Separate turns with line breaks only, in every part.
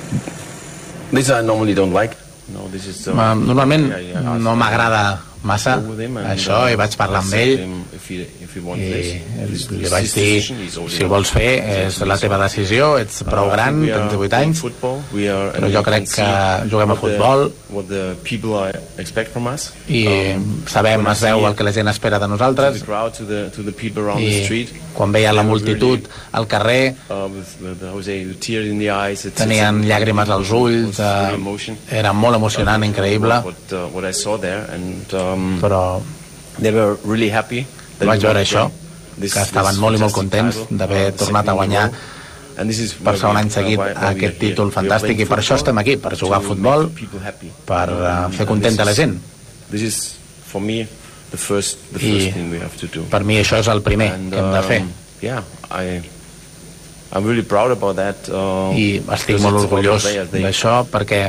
This I normally don't like.
Normalment no m'agrada massa això, i vaig parlar amb ell i li vaig dir, si ho vols fer és la teva decisió, ets prou gran, tens 18 anys, però jo crec que juguem a futbol i sabem, es veu el que la gent espera de nosaltres, i quan veia la multitud al carrer tenien llàgrimes als ulls, era molt emocionant, increïble, però vaig veure això, que estaven molt i molt contents d'haver tornat a guanyar per segon any seguit aquest títol fantàstic, i per això estem aquí, per jugar a futbol, per fer contenta la gent. I per mi això és el primer que hem de fer, i estic molt orgullós d'això, perquè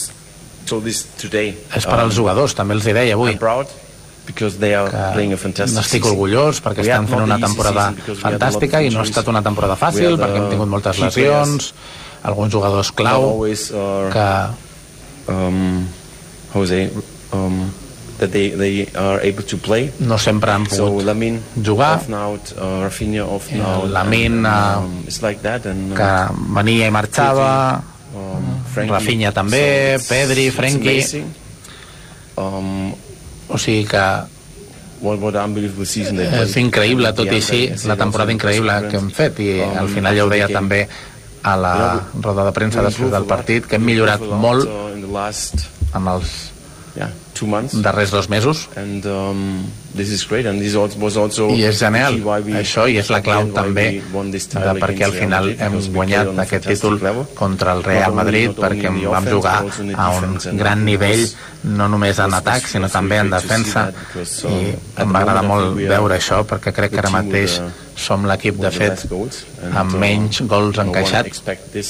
és per als jugadors, també els hi deia avui que n'estic orgullós perquè estan fent una temporada fantàstica, i no ha estat una temporada fàcil perquè hem tingut moltes lesions, alguns jugadors clau que no sempre han pogut jugar. Lamin que venia i marxava, Rafinha també, Pedri, Frenkie, o sigui que és increïble, tot i així, la temporada increïble que hem fet, i al final ja ho deia també a la roda de premsa després del partit, que hem millorat molt en els darrers 2 mesos, i és genial això, i és la clau també de perquè al final hem guanyat aquest títol contra el Real Madrid, perquè vam jugar a un gran nivell, no només en atac sinó també en defensa, i em va agradar molt veure això, perquè crec que ara mateix som l'equip de fet amb menys gols encaixats,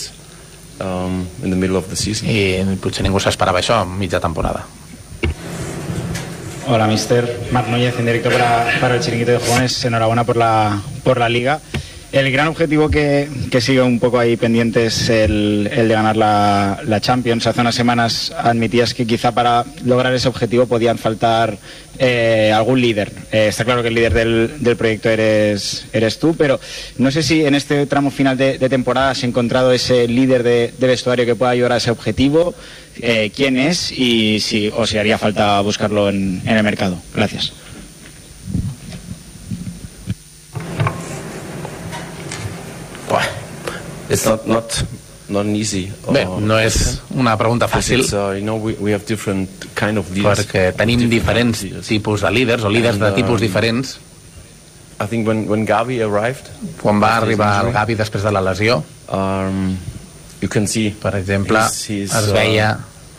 i potser ningú s'esperava això en mitja temporada.
Hola, mister. Marc Núñez, en directo para el Chiringuito de Jóvenes. Enhorabuena por la liga. El gran objetivo que sigue un poco ahí pendiente es el de ganar la Champions. Hace unas semanas admitías que quizá para lograr ese objetivo podían faltar algún líder. Está claro que el líder del proyecto eres tú, pero no sé si en este tramo final de temporada has encontrado ese líder de vestuario que pueda ayudar a ese objetivo. ¿Quién es? Y si haría falta buscarlo en el mercado. Gracias.
It's not easy.
Bé, no és una pregunta fàcil, perquè tenim diferents tipus de líders, o líders de tipus diferents. Quan va arribar el Gavi després de la lesió, per exemple, es veia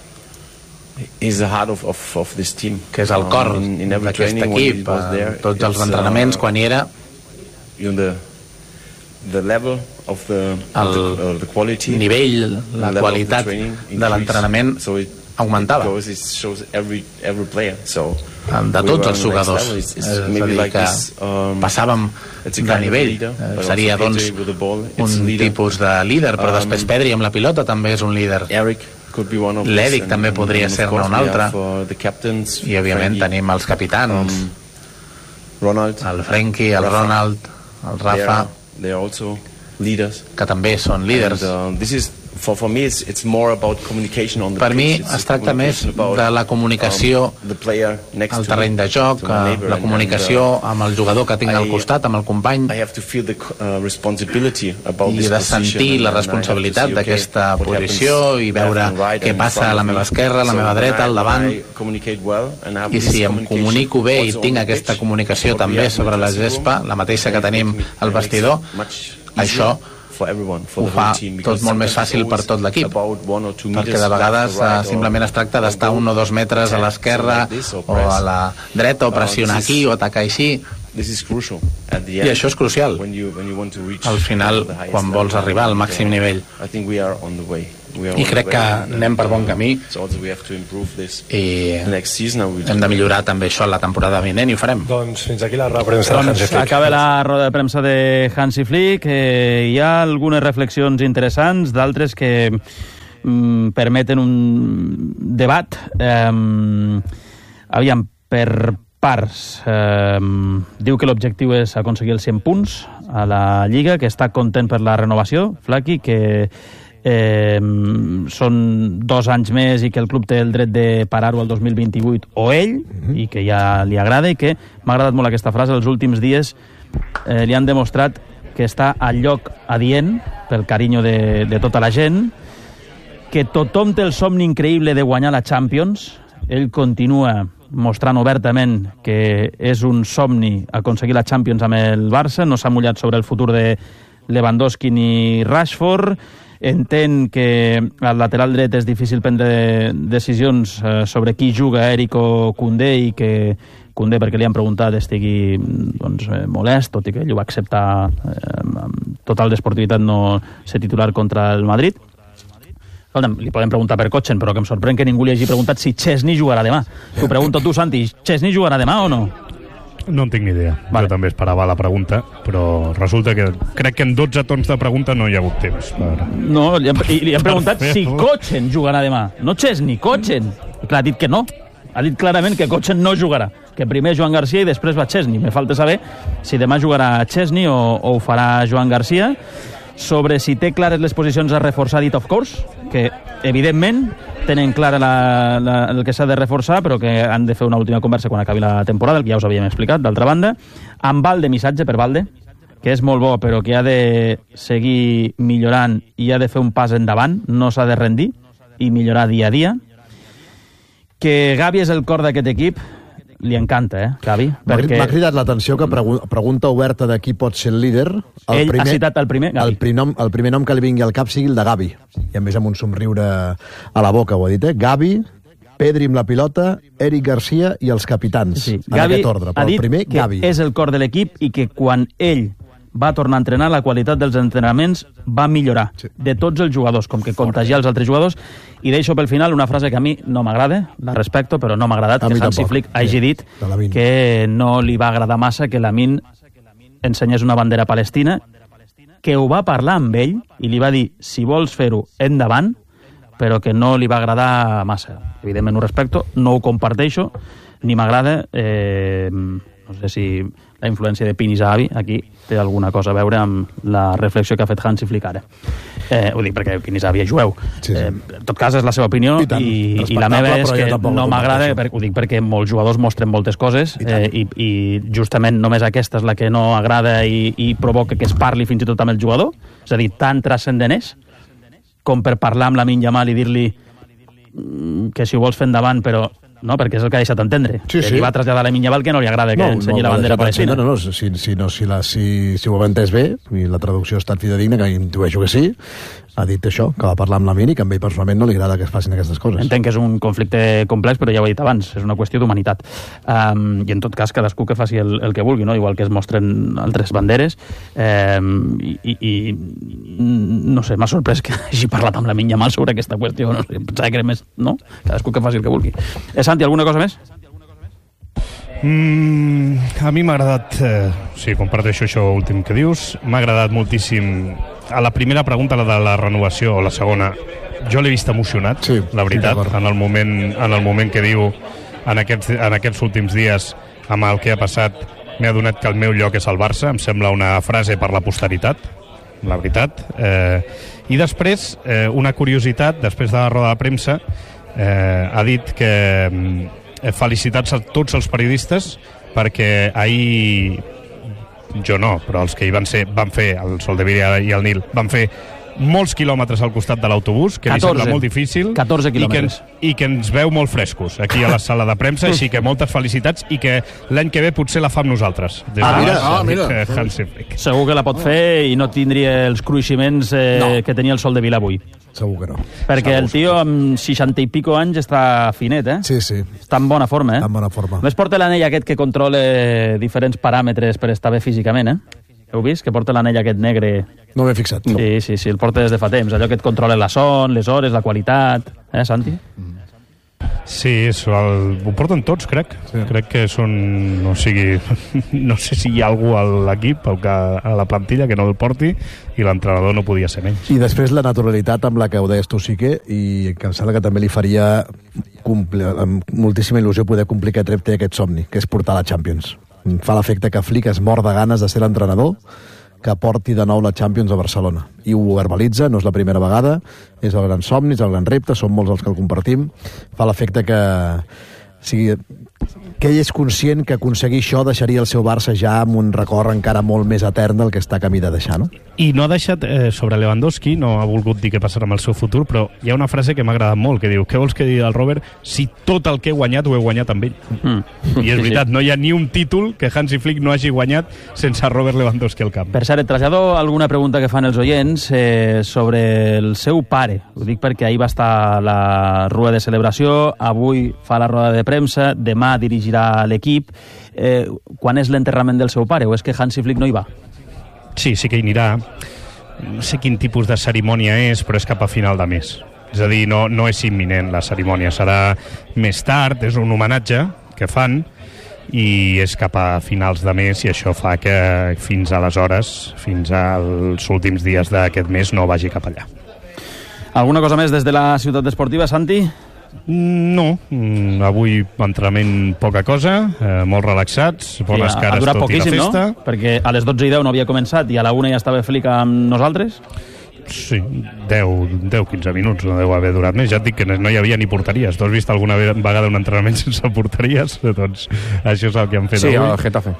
que és el cor d'aquest equip, tots els entrenaments, quan hi era, el nivell, la qualitat de l'entrenament augmentava de tots els jugadors, és a dir que passàvem de nivell. Seria doncs un tipus de líder, però després Pedri amb la pilota també és un líder, l'Eric també podria ser-ne un altre, i òbviament tenim els capitans, el Frenkie, el Ronald, el Rafa, que també són líders. Per mi es tracta més de la comunicació al terreny de joc, la comunicació amb el jugador que tinc al costat, amb el company, i de sentir la responsabilitat d'aquesta posició i veure què passa a la meva esquerra, a la meva dreta, al davant, i si em comunico bé i tinc aquesta comunicació també sobre la gespa, la mateixa que tenim al vestidor, això ho fa tot molt més fàcil per tot l'equip, perquè de vegades simplement es tracta d'estar 1 o 2 metres a l'esquerra o a la dreta, o pressionar aquí o atacar així, i això és crucial al final quan vols arribar al màxim nivell, i crec que anem per bon camí, i hem de millorar també això la temporada vinent, i ho farem.
Doncs fins aquí la roda de premsa de Hansi Flick.
Acaba la roda de premsa de Hansi Flick. Hi ha algunes reflexions interessants, d'altres que permeten un debat. Aviam, per parts. Diu que l'objectiu és aconseguir els 100 punts a la Lliga, que està content per la renovació, Flaqui, que són 2 anys més i que el club té el dret de parar-ho al 2028 o ell, i que ja li agrada, i que m'ha agradat molt aquesta frase. Els últims dies li han demostrat que està al lloc adient pel carinyo de tota la gent, que tothom té el somni increïble de guanyar la Champions. Ell continua mostrant obertament que és un somni aconseguir la Champions amb el Barça, no s'ha mullat sobre el futur de Lewandowski ni Rashford, entén que al lateral dret és difícil prendre decisions sobre qui juga, Eric o Koundé, i que Koundé, perquè li han preguntat, estigui molest, tot i que ell ho va acceptar amb total desportivitat no ser titular contra el Madrid. Escolta'm, li podem preguntar per Kochen, però que em sorprèn que ningú li hagi preguntat si Chesney jugarà demà. T'ho pregunto tu, Santi, Chesney jugarà demà o no?
No en tinc ni idea.
Vale.
Jo també esperava la pregunta, però resulta que crec que en 12 tons de pregunta no hi ha hagut temps.
No, li han preguntat si Kochen jugarà demà. No Chesney, Kochen. Clar, ha dit que no. Ha dit clarament que Kochen no jugarà. Que primer Joan Garcia i després va Chesney. Me falta saber si demà jugarà Chesney o ho farà Joan Garcia. Sobre si té clares les posicions a reforçar, dit of course, que evidentment tenen clara el que s'ha de reforçar, però que han de fer una última conversa quan acabi la temporada, el que ja us havíem explicat. D'altra banda, amb Valde, missatge per Valde, que és molt bo, però que ha de seguir millorant i ha de fer un pas endavant, no s'ha de rendir i millorar dia a dia. Que Gavi és el cor d'aquest equip, li encanta, Gavi. Perquè
m'ha cridat l'atenció que pregunta oberta de qui pot ser el líder.
Ell ha citat el primer, Gavi.
El primer nom que li vingui al cap sigui el de Gavi. I a més amb un somriure a la boca, ho ha dit, Gavi, Pedri amb la pilota, Eric Garcia i els capitans.
Sí.
En
Gavi
aquest ordre. Però
ha dit
el primer,
que
Gavi.
és el cor de l'equip i que quan ell va tornar a entrenar, la qualitat dels entrenaments va millorar. Sí. De tots els jugadors, com que contagiar els altres jugadors. I deixo pel final una frase que a mi no m'agrada, la respecto, però no m'ha agradat, que Hansi Flick hagi dit que no li va agradar massa que Lamine ensenyés una bandera palestina, que ho va parlar amb ell i li va dir, si vols fer-ho, endavant, però que no li va agradar massa. Evidentment ho respecto, no ho comparteixo, ni m'agrada. No sé si la influència de Pini Zahavi aquí té alguna cosa a veure amb la reflexió que ha fet Hansi Flick ara. Ho dic perquè Pini Zahavi és jueu. Sí. En tot cas, és la seva opinió i la meva és que no m'agrada, ho dic perquè molts jugadors mostren moltes coses i justament només aquesta és la que no agrada i provoca que es parli fins i tot amb el jugador. És a dir, tan transcendent és com per parlar amb Lamine Yamal i dir-li que si ho vols fer endavant, però no, perquè és el que ha deixat entendre. Sí, sí. Li va traslladar a Lamine Yamal que no li agrada que ensenyi la bandera palestina.
No, si ho hem entès bé, i la traducció ha estat fidedigna, que intueixo que sí, ha dit això, que va parlar amb Lamine i que a ell personalment no li agrada que es facin aquestes coses.
Entenc que és un conflicte complex, però ja ho he dit abans, és una qüestió d'humanitat. I en tot cas, cadascú que faci el que vulgui, no? Igual que es mostren altres banderes. I no sé, m'ha sorprès que hagi parlat amb Lamine Yamal sobre aquesta qüestió. No sé, pensava que era més... No? Cadascú que faci el que vulgui. Santi, alguna cosa més?
A mi m'ha agradat... sí, comparteixo això últim que dius. M'ha agradat moltíssim... A la primera pregunta, la de la renovació, o la segona, jo l'he vist emocionat, sí, la veritat, sí, en el moment que diu en aquests últims dies, amb el que ha passat, m'he adonat que el meu lloc és el Barça. Em sembla una frase per la posteritat, la veritat. I després, una curiositat, després de la roda de premsa, ha dit que felicitats a tots els periodistes perquè ahir, jo no, però els que hi van fer, el Soldevila i el Nil, van fer molts quilòmetres al costat de l'autobús, que li sembla molt difícil,
14 quilòmetres.
I que ens veu molt frescos aquí a la sala de premsa, així que moltes felicitats i que l'any que ve potser la fa amb nosaltres.
Mira.
Segur que la pot fer i no tindria els cruiximents que tenia el Soldevila avui.
Segur que no.
Perquè el tio amb 60 i pico anys està finet,
Sí, sí.
Està en bona forma,
Està en bona forma.
Només porta l'anell aquest que controla diferents paràmetres per estar bé físicament, Heu vist? Que porta l'anell aquest negre.
No m'he fixat.
No. Sí, el porta des de fa temps. Allò que et controla la son, les hores, la qualitat. Santi?
Sí, ho porten tots, crec. Sí. Crec que són... O sigui, no sé si hi ha algú a l'equip o a la plantilla que no el porti, i l'entrenador no podia ser menys.
I després la naturalitat amb la que ho deies tu, Sique, i que em sembla que també li faria amb moltíssima il·lusió poder complir aquest repte i aquest somni, que és portar la Champions. Em fa l'efecte que Flick es mor de ganes de ser l'entrenador que porti de nou la Champions a Barcelona. I ho verbalitza, no és la primera vegada, és el gran somni, és el gran repte, som molts els que el compartim. Fa l'efecte que ell és conscient que aconseguir això deixaria el seu Barça ja amb un record encara molt més etern del que està camí de deixar, no?
I no ha deixat, sobre Lewandowski, no ha volgut dir què passarà amb el seu futur, però hi ha una frase que m'ha agradat molt, que diu, què vols que digui el Robert si tot el que he guanyat ho he guanyat amb ell? I és veritat, no hi ha ni un títol que Hansi Flick no hagi guanyat sense Robert Lewandowski al camp.
Per cert, et trasllado alguna pregunta que fan els oients sobre el seu pare. Ho dic perquè ahir va estar a la rua de celebració, avui fa la roda de premsa, demà dirigirà l'equip. Quan és l'enterrament del seu pare? O és que Hansi Flick no hi va?
Sí que hi anirà. No sé quin tipus de cerimònia és, però és cap a final de mes. És a dir, no és imminent la cerimònia. Serà més tard, és un homenatge que fan, i és cap a finals de mes, i això fa que fins aleshores, fins als últims dies d'aquest mes, no vagi cap allà.
Alguna cosa més des de la ciutat esportiva, Santi?
No, avui entrenament poca cosa, molt relaxats, bones cares tot i la festa.
No? Perquè a les 12:10 no havia començat i a la 1 ja estava Flick amb nosaltres?
Sí, 10-15 minuts, no deu haver durat més. Ja et dic que no hi havia ni porteries. Tu has vist alguna vegada un entrenament sense porteries? Doncs això és el que han fet avui.
Sí, al Getafe.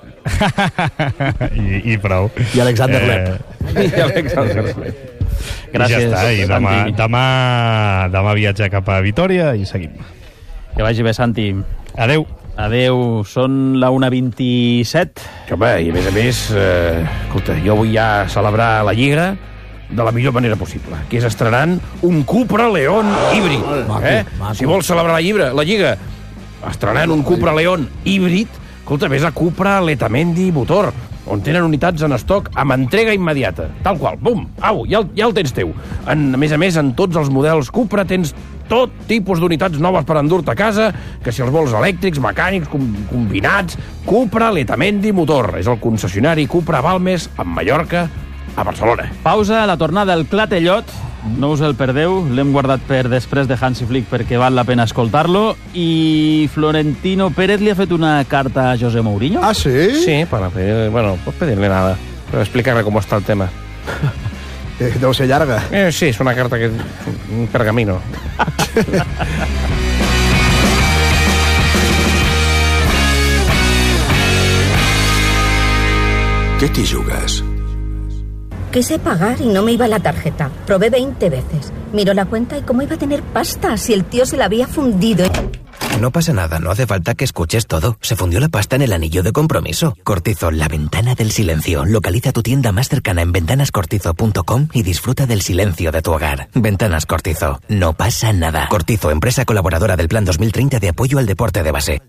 I prou.
I Alexander Lepp.
I Alexander Lepp. Gràcies,
i ja està, demà viatjar cap a Vitòria i seguim.
Que vagi bé, Santi. Adeu, són la 1:27.
Home, i a més, escolta, jo vull ja celebrar la Lliga de la millor manera possible, que és estrenant un Cupra León híbrid. Maco. Si vols celebrar la Lliga estrenant un Cupra León híbrid, escolta, vés a Cupra Letamendi Motor, on tenen unitats en estoc amb entrega immediata. Tal qual, bum, au, ja el tens teu. A més, en tots els models Cupra tens tot tipus d'unitats noves per endur-te a casa, que si els vols elèctrics, mecànics, combinats. Cupra Letamendi Motor. És el concessionari Cupra Balmes, a Mallorca, a Barcelona.
Pausa, a la tornada el Clatellot. No us el perdeu, l'hem guardat per després de Hansi Flick perquè val la pena escoltar-lo. I Florentino Pérez li ha fet una carta a José Mourinho.
Ah, sí?
Sí, para pedirle nada, para explicarle cómo está el tema.
Deu ser llarga.
Sí, es una carta que... un pergamino.
¿Qué te jugas?
Quise pagar y no me iba la tarjeta. Probé 20 veces. Miró la cuenta y cómo iba a tener pasta si el tío se la había fundido.
No pasa nada, no hace falta que escuches todo. Se fundió la pasta en el anillo de compromiso. Cortizo, la ventana del silencio. Localiza tu tienda más cercana en ventanascortizo.com y disfruta del silencio de tu hogar. Ventanas Cortizo. No pasa nada. Cortizo, empresa colaboradora del Plan 2030 de apoyo al deporte de base.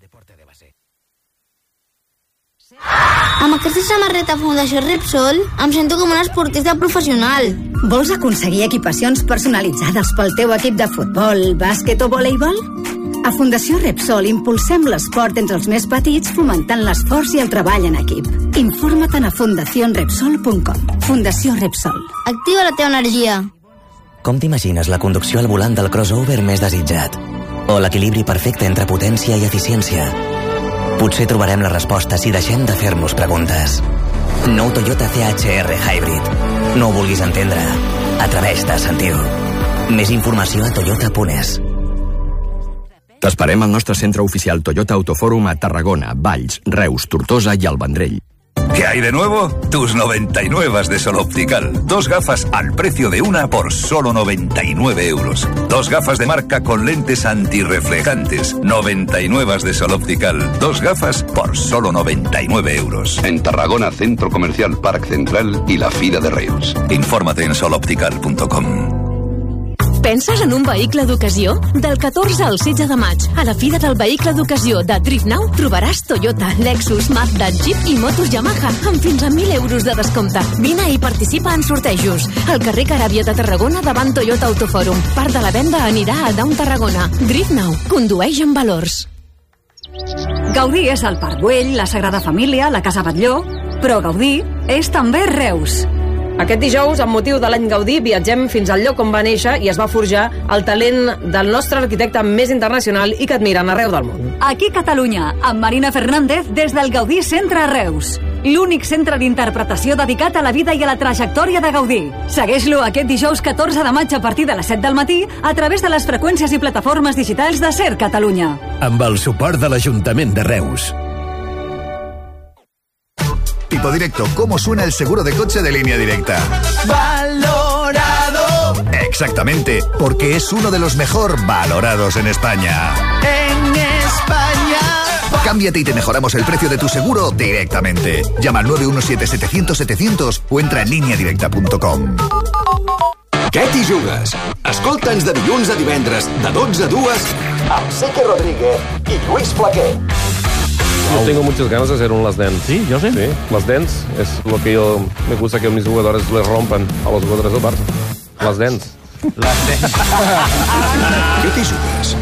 Amb aquesta samarreta Fundació Repsol em sento com un esportista professional.
Vols aconseguir equipacions personalitzades pel teu equip de futbol, bàsquet o voleibol? A Fundació Repsol impulsem l'esport entre els més petits fomentant l'esforç i el treball en equip. Informa't a fundacionrepsol.com. Fundació Repsol.
Activa la teva energia.
Com t'imagines la conducció al volant del crossover més desitjat? O l'equilibri perfecte entre potència i eficiència? Potser trobarem la resposta si deixem de fer-nos preguntes. Nou Toyota CHR Hybrid. No ho vulguis entendre. Atreveix-te a sentir-ho. Més informació a toyota.es.
T'esperem al nostre centre oficial Toyota Autofòrum a Tarragona, Valls, Reus, Tortosa i el Vendrell.
¿Qué hay de nuevo? Tus 99 de Sol Optical. 2 gafas al precio de una por solo 99 euros. 2 gafas de marca con lentes antirreflejantes. 99 de Sol Optical. 2 gafas por solo 99 euros.
En Tarragona, Centro Comercial Parc Central y la Fira de Reus.
Infórmate en soloptical.com.
Penses en un vehicle d'ocasió? Del 14 al 16 de maig, a la Fira del Vehicle d'Ocasió de Drift Now, trobaràs Toyota, Lexus, Mazda, Jeep i motos Yamaha amb fins a 1.000 euros de descompte. Vine i participa en sortejos. Al carrer Caràbia de Tarragona davant Toyota Autofòrum. Part de la venda anirà a Down Tarragona. Drift Now. Condueix amb valors.
Gaudí és el Parc Güell, la Sagrada Família, la Casa Batlló, però Gaudí és també Reus.
Aquest dijous, amb motiu de l'any Gaudí, viatgem fins al lloc on va néixer i es va forjar el talent del nostre arquitecte més internacional i que admiren arreu del món.
Aquí Catalunya, amb Marina Fernández des del Gaudí Centre a Reus. L'únic centre d'interpretació dedicat a la vida i a la trajectòria de Gaudí. Segueix-lo aquest dijous 14 de maig a partir de les 7 del matí a través de les freqüències i plataformes digitals de SER Catalunya.
Amb el suport de l'Ajuntament de Reus.
Tipo Directo, ¿cómo suena el seguro de coche de Línea Directa? ¡Valorado! Exactamente, porque es uno de los mejor valorados en España.
¡En España!
Cámbiate y te mejoramos el precio de tu seguro directamente. Llama al 917-700-700 o entra en lineadirecta.com.
Què t'hi jugues? Escolta'ns de dilluns a divendres, de 12 a 2, amb Seque Rodríguez i Lluís Flaquer.
Yo tengo muchas ganas de hacer un Last Dance.
¿Sí? ¿Yo sé?
Sí, Last Dance es lo que yo... Me gusta que mis jugadores les rompan a los jugadores del Barça. Last Dance.
Last Dance.
Què t'hi jugues?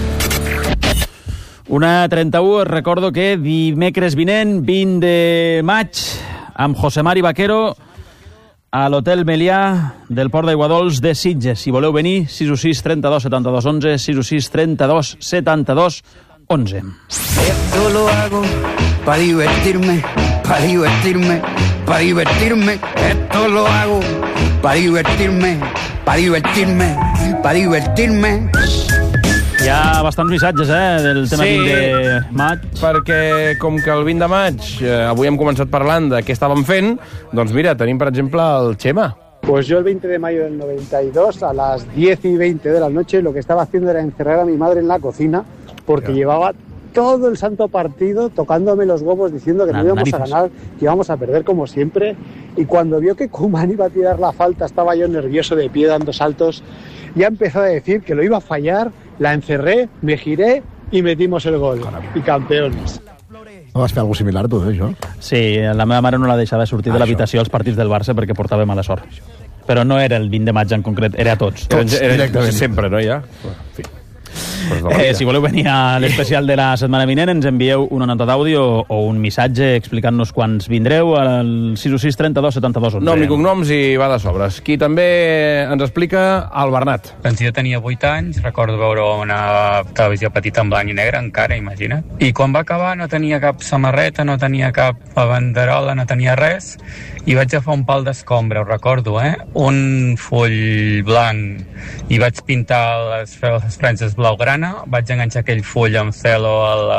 1:31, recordo que dimecres vinent, 20 de maig, amb José Mari Vaquero, a l'Hotel Melià del Port d'Aiguadols de Sitges. Si voleu venir, 616 32 72 11, 616 32 72 11.
Esto lo hago para divertirme, para divertirme, para divertirme. Esto lo hago para divertirme, para divertirme, para divertirme.
Hi ha bastants missatges, del tema 20 de maig.
Perquè com que el 20 de maig avui hem començat parlant de què estàvem fent, doncs mira, tenim per exemple el Chema.
Pues yo el 20 de mayo del 92, a las 10:20 de la noche, lo que estaba haciendo era encerrar a mi madre en la cocina, porque llevaba todo el santo partido tocándome los huevos diciendo que no íbamos a ganar, que íbamos a perder como siempre. Y cuando vio que Koeman iba a tirar la falta, estaba yo nervioso de pie dando saltos, ya empezó a decir que lo iba a fallar, la encerré, me giré y metimos el gol. Y campeones.
No vas fer alguna cosa similar, tu, això?
Sí, la meva mare no la deixava sortir de l'habitació als partits del Barça perquè portava mala sort. Però no era el 20 de maig en concret, era a tots.
Era sempre, no, ja? En fi.
Si voleu venir a l'especial de la setmana vinent, ens envieu una nota d'àudio o un missatge explicant-nos quants vindreu al 616 32 72 11.
Nom i cognoms i va de sobres. Qui també ens explica, el Bernat.
Doncs jo tenia 8 anys, recordo veure una televisió petita en blanc i negre, encara, imagina't. I quan va acabar no tenia cap samarreta, no tenia cap banderola, no tenia res, i vaig agafar un pal d'escombra, ho recordo, un full blanc, i vaig pintar les franges blaugrana, vaig enganxar aquell full amb celo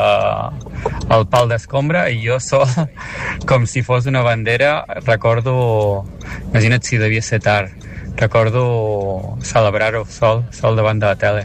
al pal d'escombra i jo sol, com si fos una bandera, recordo, imagina't si devia ser tard, recordo celebrar-ho sol davant de la tele.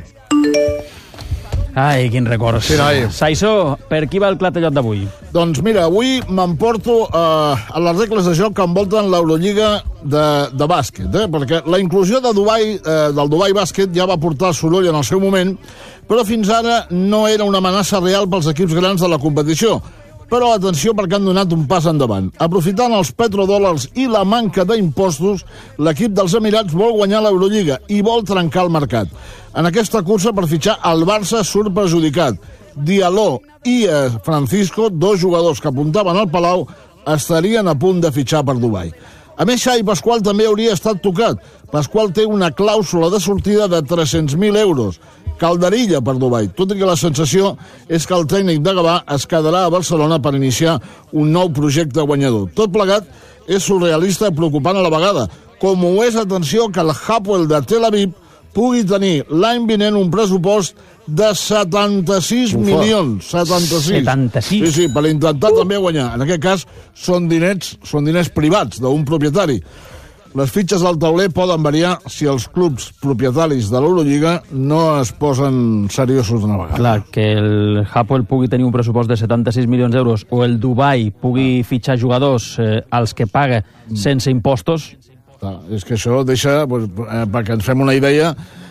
Ai, quin record.
Sí, noi.
Saissó, per qui va el clatellot d'avui?
Doncs mira, avui m'emporto a les regles de joc que envolten l'Eurolliga de bàsquet, perquè la inclusió de del Dubai Bàsquet ja va portar soroll en el seu moment, però fins ara no era una amenaça real pels equips grans de la competició. Però atenció, perquè han donat un pas endavant. Aprofitant els petrodòlars i la manca d'impostos, l'equip dels Emirats vol guanyar l'Eurolliga i vol trencar el mercat. En aquesta cursa per fitxar el Barça surt perjudicat. Diallo i Francisco, dos jugadors que apuntaven al Palau, estarien a punt de fitxar per Dubai. A més, Xavi Pasqual també hauria estat tocat. Pasqual té una clàusula de sortida de 300.000 euros. Calderilla per Dubai, tot i que la sensació és que el tècnic de Gavà es quedarà a Barcelona per iniciar un nou projecte guanyador. Tot plegat és surrealista i preocupant a la vegada, com ho és, atenció, que el Hapoel de Tel Aviv pugui tenir l'any vinent un pressupost de 76 milions. 76. Sí, per intentar també guanyar. En aquest cas, són diners privats d'un propietari. Les fitxes del tauler poden variar si els clubs propietaris de l'Eurolliga no es posen seriosos d'una vegada.
Clar, que el Hapoel pugui tenir un pressupost de 76 milions d'euros o el Dubai pugui fitxar jugadors als que paga sense impostos.
És que això deixa, perquè ens fem una idea,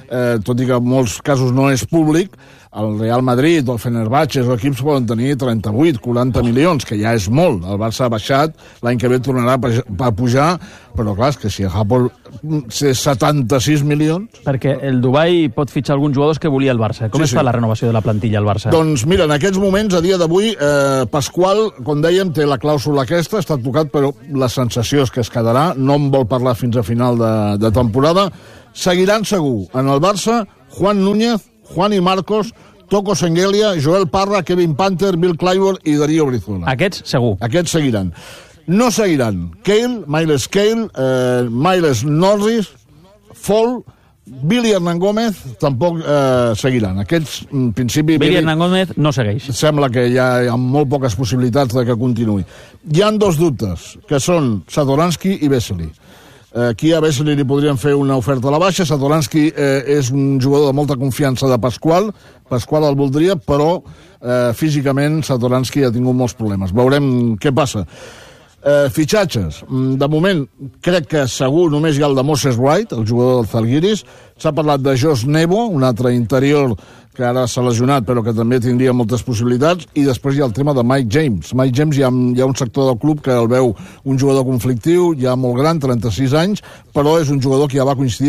tot i que en molts casos no és públic, el Real Madrid o el Fenerbahçe, els equips poden tenir 38, 40 milions, que ja és molt. El Barça ha baixat, l'any que ve tornarà a pujar, però clar, és que si el Japó té 76 milions...
Perquè el Dubai pot fitxar alguns jugadors que volia el Barça. Com es fa la renovació de la plantilla al Barça?
Doncs mira, en aquests moments, a dia d'avui, Pasqual, com dèiem, té la clàusula aquesta, està tocat, però la sensació és que es quedarà, no en vol parlar fins a final de temporada. Seguiran segur en el Barça Juan Núñez, Juan i Marcos, Toco Sengelia, Joel Parra, Kevin Panther, Bill Clyburn i Darío Brizuela.
Aquests segur.
Aquests seguiran. No seguiran Cale, Miles Cale, Miles Norris, Fall, Billy Hernán Gómez, tampoc seguiran. Aquests, en principi...
Billy Hernán Gómez no segueix.
Sembla que hi ha molt poques possibilitats de que continuï. Hi han dos dubtes, que són Satoransky i Vesely. Aquí a Vesely li podrien fer una oferta a la baixa. Satoransky és un jugador de molta confiança de Pasqual. Pasqual el voldria, però físicament Satoransky ha tingut molts problemes. Veurem què passa. Fitxatges. De moment, crec que segur només hi ha el de Moses Wright, el jugador del Zalgiris. S'ha parlat de Josh Nebo, un altre interior que ara s'ha lesionat, però que també tindria moltes possibilitats, i després hi ha el tema de Mike James. Mike James hi ha un sector del club que el veu un jugador conflictiu, ja molt gran, 36 anys, però és un jugador que ja va coincidir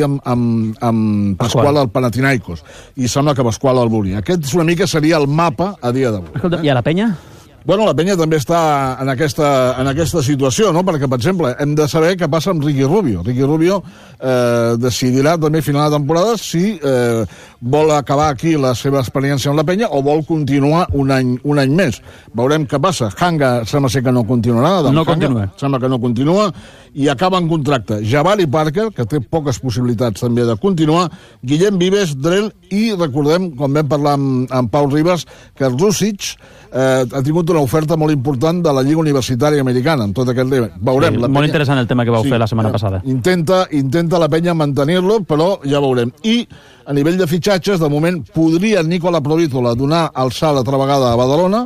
amb Pasqual al Panathinaikos, i sembla que Pasqual el volia. Aquest una mica seria el mapa a dia d'avui.
Escolta, i a la penya?
Bueno, la penya també està en aquesta situació, no? Perquè, per exemple, hem de saber què passa amb Ricky Rubio. Ricky Rubio decidirà també a final de temporada si vol acabar aquí la seva experiència amb la penya o vol continuar un any més. Veurem què passa. Hanga sembla ser que no continuarà. Sembla que no continua i acaba en contracte. Jabari Parker, que té poques possibilitats també de continuar, Guillem Vives, Drell, i recordem, com vam parlar amb Pau Ribas, que Rusic ha tingut una oferta molt important de la Lliga Universitària Americana, en tot aquest nivell. Veurem.
Sí, molt interessant el tema que vau fer la setmana passada.
Intenta la penya mantenir-lo, però ja veurem. I a nivell de fitxatges, de moment, podria Nicola Provítola donar el salt altra vegada a Badalona,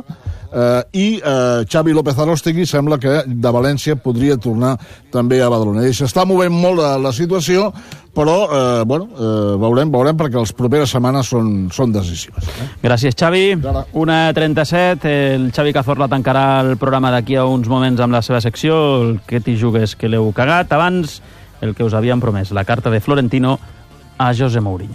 i Xavi López Arostegui sembla que de València podria tornar també a Badalona. I s'està movent molt la situació, però veurem perquè les properes setmanes són decisives.
Gràcies, Xavi. 1:37, el Xavi Cazorla tancarà el programa d'aquí a uns moments amb la seva secció, el que t'hi jugues que l'heu cagat. Abans, el que us havíem promès, la carta de Florentino a José Mourinho.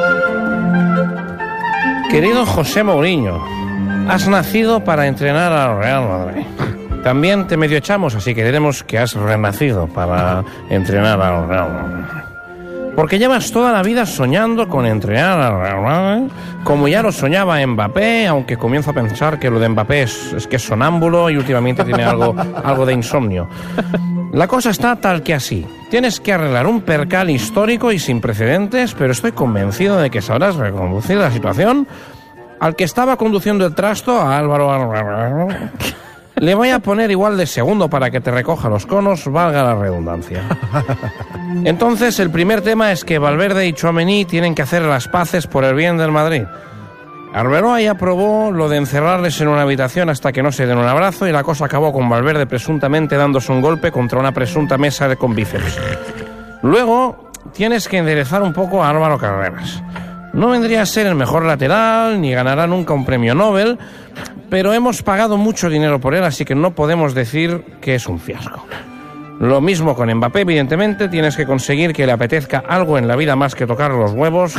Querido José Mourinho, has nacido para entrenar al Real Madrid. También te medio echamos, así que diremos que has renacido para entrenar al Real Madrid. Porque llevas toda la vida soñando con entrenar al Real Madrid, como ya lo soñaba Mbappé, aunque comienzo a pensar que lo de Mbappé es que es sonámbulo y últimamente tiene algo de insomnio. La cosa está tal que así. Tienes que arreglar un percal histórico y sin precedentes, pero estoy convencido de que sabrás reconducir la situación. Al que estaba conduciendo el trasto, a Álvaro, le voy a poner igual de segundo para que te recoja los conos, valga la redundancia. Entonces, el primer tema es que Valverde y Tchouaméni tienen que hacer las paces por el bien del Madrid. Arbeloa ya aprobó lo de encerrarles en una habitación hasta que no se den un abrazo y la cosa acabó con Valverde presuntamente dándose un golpe contra una presunta mesa con bíceps. Luego, tienes que enderezar un poco a Álvaro Carreras. No vendría a ser el mejor lateral, ni ganará nunca un premio Nobel, pero hemos pagado mucho dinero por él, así que no podemos decir que es un fiasco. Lo mismo con Mbappé, evidentemente, tienes que conseguir que le apetezca algo en la vida más que tocar los huevos.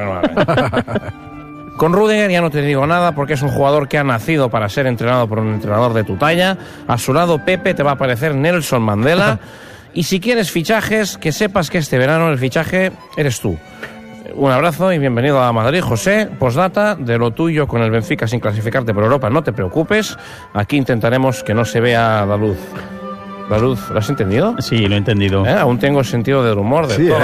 Con Rüdiger ya no te digo nada porque es un jugador que ha nacido para ser entrenado por un entrenador de tu talla. A su lado Pepe te va a parecer Nelson Mandela. Y si quieres fichajes, que sepas que este verano el fichaje eres tú. Un abrazo y bienvenido a Madrid, José. Postdata, de lo tuyo con el Benfica sin clasificarte por Europa, no te preocupes. Aquí intentaremos que no se vea la luz. La luz, ¿lo has entendido?
Sí, lo he entendido.
Aún tengo sentido del humor de todo.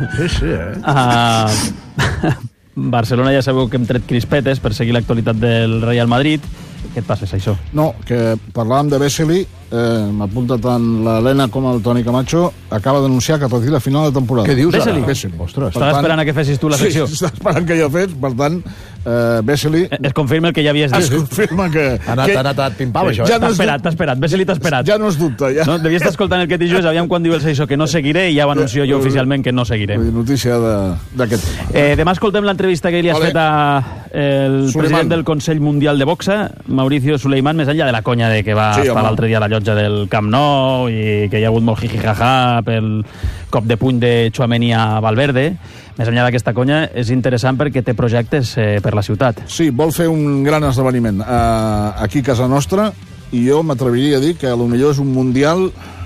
Barcelona ja sabeu que hem tret crispetes per seguir l'actualitat del Real Madrid. Què et passa, això?
No, que parlàvem de Vesely, m'apunta tant l'Helena com el Toni Camacho, acaba d'anunciar que retira a final de temporada.
Què dius,
Vesely?
Ostres.
Estava esperant a que fessis tu la secció.
Sí, estava esperant que jo fes, per tant, Vesely...
Es confirma el que ja havies dit.
Es confirma que...
Ha anat pim-pam, això.
T'ha esperat. Vesely t'ha esperat.
Ja no es dubta. Ja.
No, devies estar escoltant el que t'hi jugues, aviam quan diu el Seixó que no seguiré i ja ho anuncio jo oficialment que no seguiré.
Notícia d'aquest tema.
Demà escoltem l'entrevista que li has fet al president del Consell Mundial de Boxa, Mauricio Suleiman, més enllà de la conya de que va estar l'altre dia a la llotja del Camp Nou i que hi ha hagut molt jiji-jaja pel cop de puny de Tchouaméni a Valverde. Més enllà d'aquesta conya, és interessant perquè té projectes per la ciutat.
Sí, vol fer un gran esdeveniment aquí a casa nostra, i jo m'atreviria a dir que potser és un mundial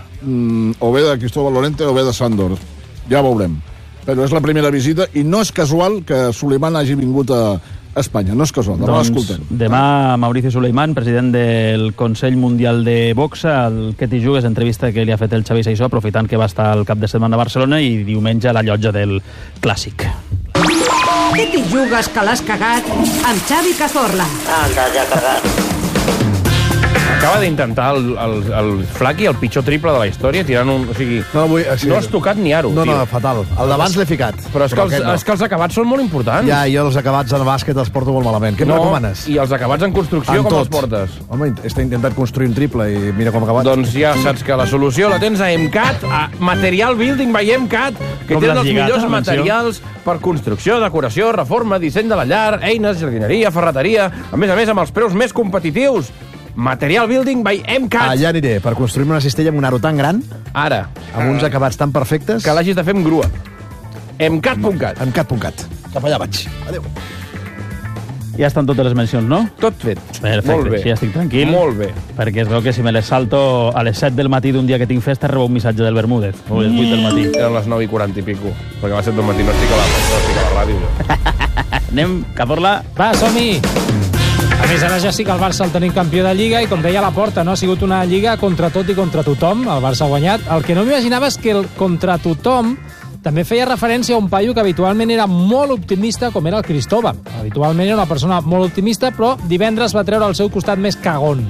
o bé de Cristóbal Lorente o bé de Sándor. Ja veurem. Però és la primera visita i no és casual que Suleiman hagi vingut a Espanya. No és casual, demà l'escoltem.
Demà Mauricio Suleiman, president del Consell Mundial de Boxa, el que t'hi jugues, entrevista que li ha fet el Xavi Seixó, aprofitant que va estar al cap de setmana a Barcelona i diumenge a la llotja del Clàssic.
Què t'hi jugues que l'has cagat amb Xavi Cazorla?
Anda, ja cagat.
Acaba d'intentar el Flaqui el pitjor triple de la història, tirant un... O sigui, no has tocat ni aro.
No, fatal. El d'abans l'he ficat.
Però és que els acabats són molt importants.
Ja, jo els acabats en bàsquet els porto molt malament. Què em recomanes?
I els acabats en construcció, com els portes?
Home, he intentat construir un triple i mira com ha acabat.
Doncs ja saps que la solució la tens a MCAT, a Material Building by MCAT, que tenen els millors materials per construcció, decoració, reforma, disseny de la llar, eines, jardineria, ferreteria, a més amb els preus més competitius. Material Building by MCAT.
Allà aniré, per construir-me una cistella amb un aro tan gran,
ara,
amb uns acabats tan perfectes,
que l'hagis de fer amb grua. MCAT.cat.
MCAT.cat. Cap allà vaig. Adéu.
Ja estan totes les mencions, no?
Tot fet.
Perfecte,
molt bé.
Sí, ja estic tranquil.
Molt bé.
Perquè es veu que si me les salto a les 7 del matí d'un dia que tinc festa, rebo un missatge del Bermúdez. O a les 8 del matí.
Eren les 9:40 i pico. Perquè a les 7 del matí no estic a la ràdio.
Anem, Cazorla.
Va, som-hi! A més, ara ja sí que el Barça el tenim campió de Lliga i, com deia la Porta, no ha sigut una Lliga contra tot i contra tothom. El Barça ha guanyat. El que no m'imaginava és que el contra tothom també feia referència a un paio que habitualment era molt optimista, com era el Cristóbal. Habitualment era una persona molt optimista, però divendres va treure el seu costat més cagón.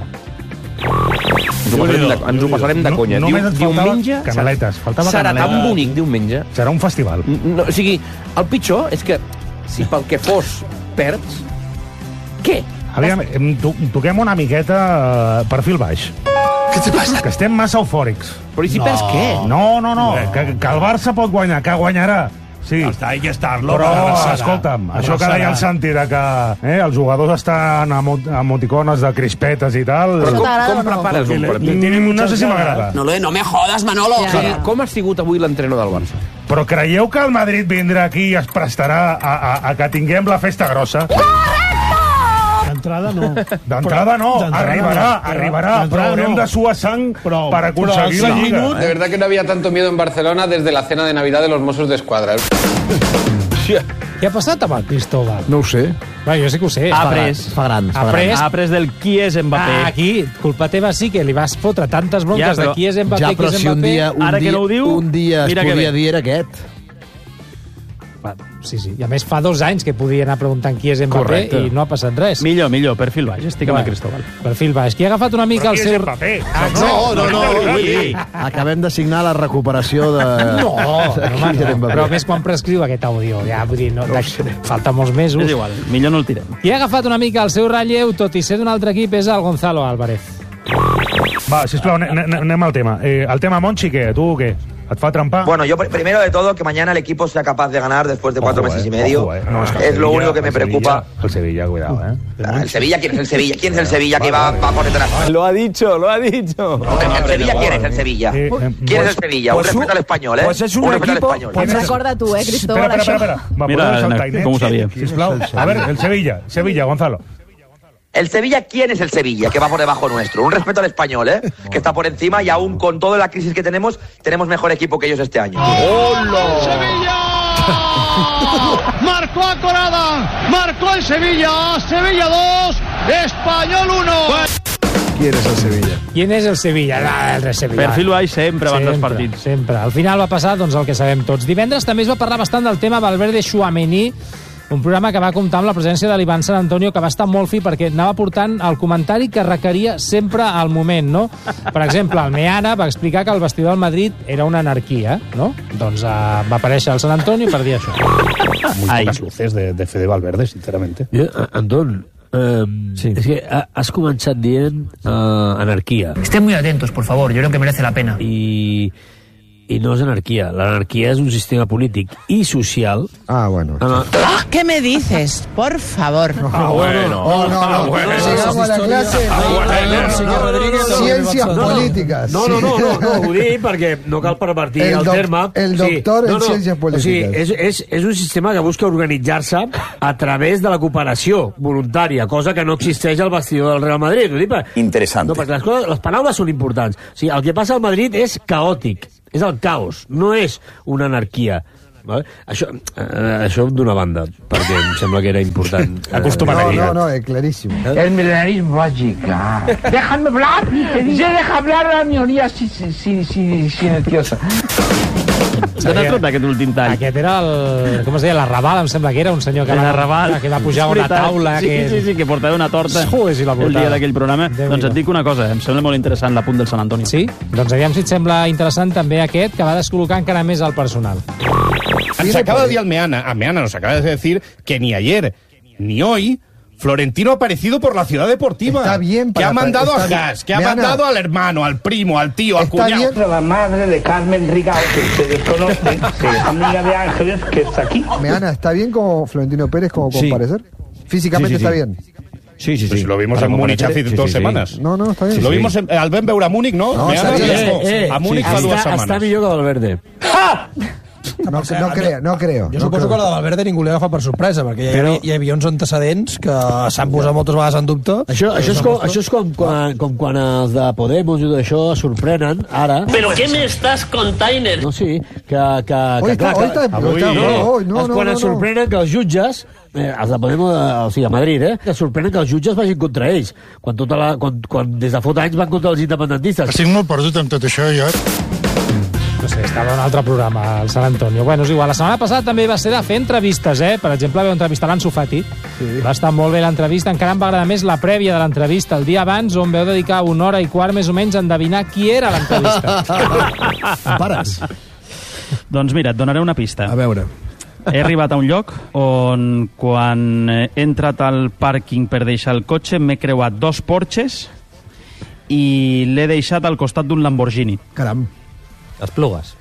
Ens ho passarem de conya.
Diumenge
serà tan bonic, diumenge.
Serà un festival.
No, o sigui, el pitjor és que si pel que fos perds, què?
Aviam, toquem una miqueta perfil baix.
Què te passa?
Que estem massa eufòrics.
Però i si perds què?
No. Que el Barça pot guanyar, que guanyarà. Sí.
Hasta hay que estarlo.
Però, escolta'm, això que deia el Santi, que els jugadors estan amb emoticones de crispetes i tal...
Però com prepares un partit?
No sé si m'agrada.
No me jodas, Manolo.
Com ha sigut avui l'entrenador del Barça?
Però creieu que el Madrid vindrà aquí i es prestarà a que tinguem la festa grossa?
D'entrada no.
D'entrada no, arribarà, però haurem de suar sang per aconseguir la Lliga.
De verdad que no había tanto miedo en Barcelona desde la cena de Navidad de los Mossos d'Esquadra.
Què ha passat amb el Cristóbal?
No ho sé.
Va, jo sí que ho sé.
Fa gran.
Ha après del qui és Mbappé.
Aquí, culpa teva sí que li vas fotre tantes bronques de qui és Mbappé,
ja, però
qui és
si
Mbappé.
un dia es podia dir era aquest.
Sí. I a més fa 2 anys que podia anar preguntant qui és Mbappé. Correcte. I no ha passat res.
Millor, perfil baix. Estic amb el Cristóbal.
Perfil baix. Qui ha agafat una mica el seu...
Però qui és Mbappé?
No. Acabem de signar la recuperació de...
Però més quan prescriu aquest àudio. Ja, vull dir, falta molts mesos.
És igual, millor no el tirem.
Qui ha agafat una mica el seu relleu, tot i ser d'un altre equip, és el Gonzalo Álvarez.
Va, sisplau, anem al tema. El tema Monchi, què? Tu què? ¿Et fa trampar?
Bueno, yo primero de todo que mañana el equipo sea capaz de ganar después de 4 meses y medio.
No,
es lo único que me preocupa.
El Sevilla, cuidado,
¿El Sevilla? ¿Quién es el Sevilla? ¿Quién es el Sevilla que va por detrás?
Lo ha dicho.
¿El Sevilla quién es el Sevilla? ¿Quién es el Sevilla? Un respeto al español, ¿eh?
Pues es un
equipo...
Pues recorda tu, Cristóbal,
Espera.
Mira, com ho sabia.
Sisplau. A ver, el Sevilla, Gonzalo.
El Sevilla, ¿quién es el Sevilla? Que va por debajo nuestro. Un respeto al español, ¿eh? Que está por encima y aún con toda la crisis que tenemos mejor equipo que ellos este año.
¡Hola! ¡Sevilla! Marcó a Corada, marcó el Sevilla. Sevilla 2, Español 1.
¿Quién és el Sevilla?
¿Quién és el Sevilla? El Sevilla.
Perfil baix sempre abans dels partits.
Sempre. Al final va passar doncs, el que sabem tots. Divendres també es va parlar bastant del tema Valverde Tchouaméni, un programa que va comptar amb la presència de l'Ivan San Antonio, que va estar molt fi perquè anava portant el comentari que requeria sempre al moment, no? Per exemple, el Meana va explicar que el vestidor del Madrid era una anarquia, no? Doncs va aparèixer el San Antonio per dir això.
Muy pocas luces de Fede Valverde, sinceramente.
Anton, sí. Es que has començat dient anarquia.
Estén muy atentos, por favor, yo creo que merece la pena.
I no és anarquia. L'anarquia és un sistema polític i social.
Ah, bueno.
¿Qué me dices? Por favor.
Bueno. Sigamos a la clase. Ciències polítiques.
No, ho dic perquè no cal pervertir el terme.
El doctor en ciències polítiques.
O sigui, és un sistema que busca organitzar-se a través de la cooperació voluntària, cosa que no existeix al vestidor del Real Madrid.
Interessant.
No, perquè les paraules són importants. O sigui, el que passa al Madrid és caòtic. És el caos, no és una anarquia. Vale? Això d'una banda, perquè em sembla que era important.
No, es clarísimo.
El milenarismo va a llegar. Déjame hablar. Se deja hablar a la minoría silenciosa.
Se n'ha tret aquest últim tall.
Aquest era el... Com es deia? L'Arrabal, em sembla que era un senyor que va pujar a una taula.
Sí, que portava una torta el dia d'aquell programa. Doncs et dic una cosa, em sembla molt interessant l'apunt del San Antonio.
Sí? Doncs aviam si et sembla interessant també aquest, que va descol·locar encara més el personal.
Se acaba de decir al Meana nos acaba de decir que ni ayer ni hoy Florentino ha aparecido por la ciudad deportiva.
Está bien.
Que ha mandado a Gas, que ha mandado al hermano, al primo, al tío, al cuñado.
La madre de Carmen Rigao, que ustedes conocen, que es amiga de Ángeles, que está aquí.
Meana, ¿está bien como Florentino Pérez como comparecer? Físicamente está bien.
Sí. Pues lo vimos en Múnich hace 2 semanas.
No, está bien.
Lo vimos al Ben veure a Múnich, ¿no? A Múnich fa 2 setmanes.
Està millor que Valverde.
No creo.
Jo suposo que la de Valverde ningú li agafa per sorpresa, perquè hi havia uns antecedents que s'han posat moltes vegades en dubte.
Això és com quan els de Podemos i tot això es sorprenen, ara...
Però què m'estàs container?
No, sí, quan es sorprenen que els jutges els de Podemos, o sigui, a Madrid, que sorprenen que els jutges vagin contra ells, quan des de fa anys van contra els independentistes.
Estic molt perdut amb tot això, jo.
No sé, estava en un altre programa, el San Antonio. Bueno, és igual. La setmana passada també va ser de fer entrevistes, Per exemple, vau entrevistar l'Ansu Fati. Sí. Va estar molt bé l'entrevista. Encara em va agradar més la prèvia de l'entrevista, el dia abans, on vau dedicar 1 hora i quart més o menys a endevinar qui era l'entrevista.
Pares.
Doncs mira, et donaré una pista.
A veure.
He arribat a un lloc on, quan he entrat al pàrquing per deixar el cotxe, m'he creuat 2 Porsches i l'he deixat al costat d'un Lamborghini.
Caram.
Esplugues.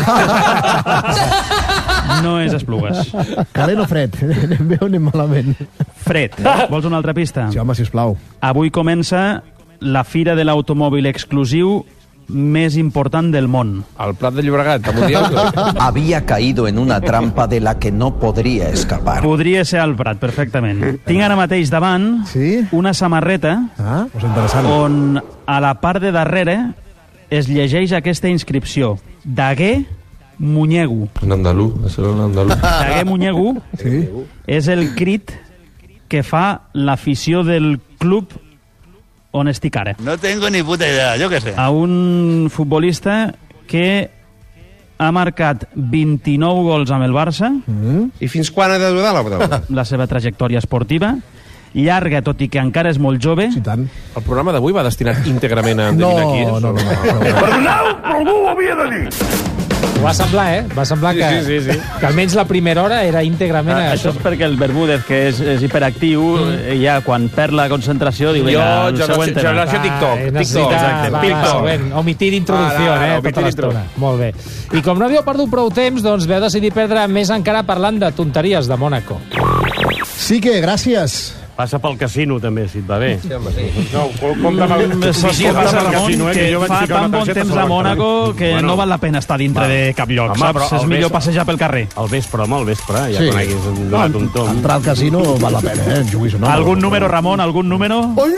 No és Esplugues.
Calent o fred? Anem bé o anem malament?
Fred. Vols una altra pista?
Sí, home, sisplau.
Avui comença la fira de l'automòbil exclusiu més important del món.
Al Prat de Llobregat, a Mundial.
Había caído en una trampa de la que no podría escapar.
Podria ser al Prat, perfectament. Tinc ara mateix davant una samarreta on a la part de darrere es llegeix aquesta inscripció: Daguer Muñegu.
En andalú, això és en andalú.
Daguer Muñegu és el crit que fa l'afició del club on estic ara.
No tengo ni puta idea, yo qué sé.
A un futbolista que ha marcat 29 gols amb el Barça.
I fins quan ha de durar la
La seva trajectòria esportiva. Llarga, tot i que encara és molt jove.
Sí, tant.
El programa d'avui va destinat íntegrament a endevinar qui és?
No.
Perdoneu, però algú ho havia de dir.
Va semblar, Va semblar que almenys la primera hora era íntegrament
això és perquè el Bermúdez, que és hiperactiu, ja quan perd la concentració diu, vinga, el següent tema.
Generació TikTok.
Omitir introducció, tota l'estona. Molt bé. I com no havíeu perdut prou temps, doncs vau decidir perdre més encara parlant de tonteries de Mònaco.
Sí que, gràcies.
Passa pel casino, també, si et va bé.
No, compta amb el casino,
que fa tan bon temps a Mònaco que no val la pena estar dintre de cap lloc, saps? És millor passejar pel carrer.
Al vespre, ja quan haguis donat un tom.
Entrar al casino val la pena, juguis o no.
Algun número, Ramon, algun número?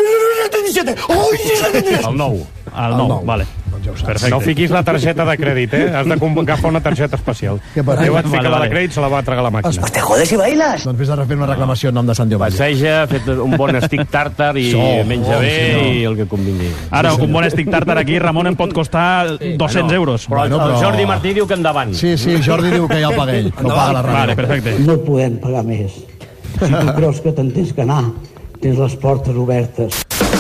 El 9.
El 9, vale.
Perfecte. No fiquis la targeta de crèdit, Has de agafar una targeta especial. Jo vaig ficar la de crèdit, se la va tragar la màquina.
Te jodes i bailes!
Doncs fes de fer una reclamació en nom de Sant Giovanni.
Passeja, fet un bon stick tàrtar i menja bé i el que convingui.
Ara, un bon stick tàrtar aquí, Ramon, em pot costar 200 euros.
Però el Jordi Martí diu que endavant.
Sí, Jordi diu que ja el paga ell, que ho paga la ràdio.
Vale, perfecte.
No podem pagar més.
Si tu creus que te'n tens que anar, tens les portes obertes.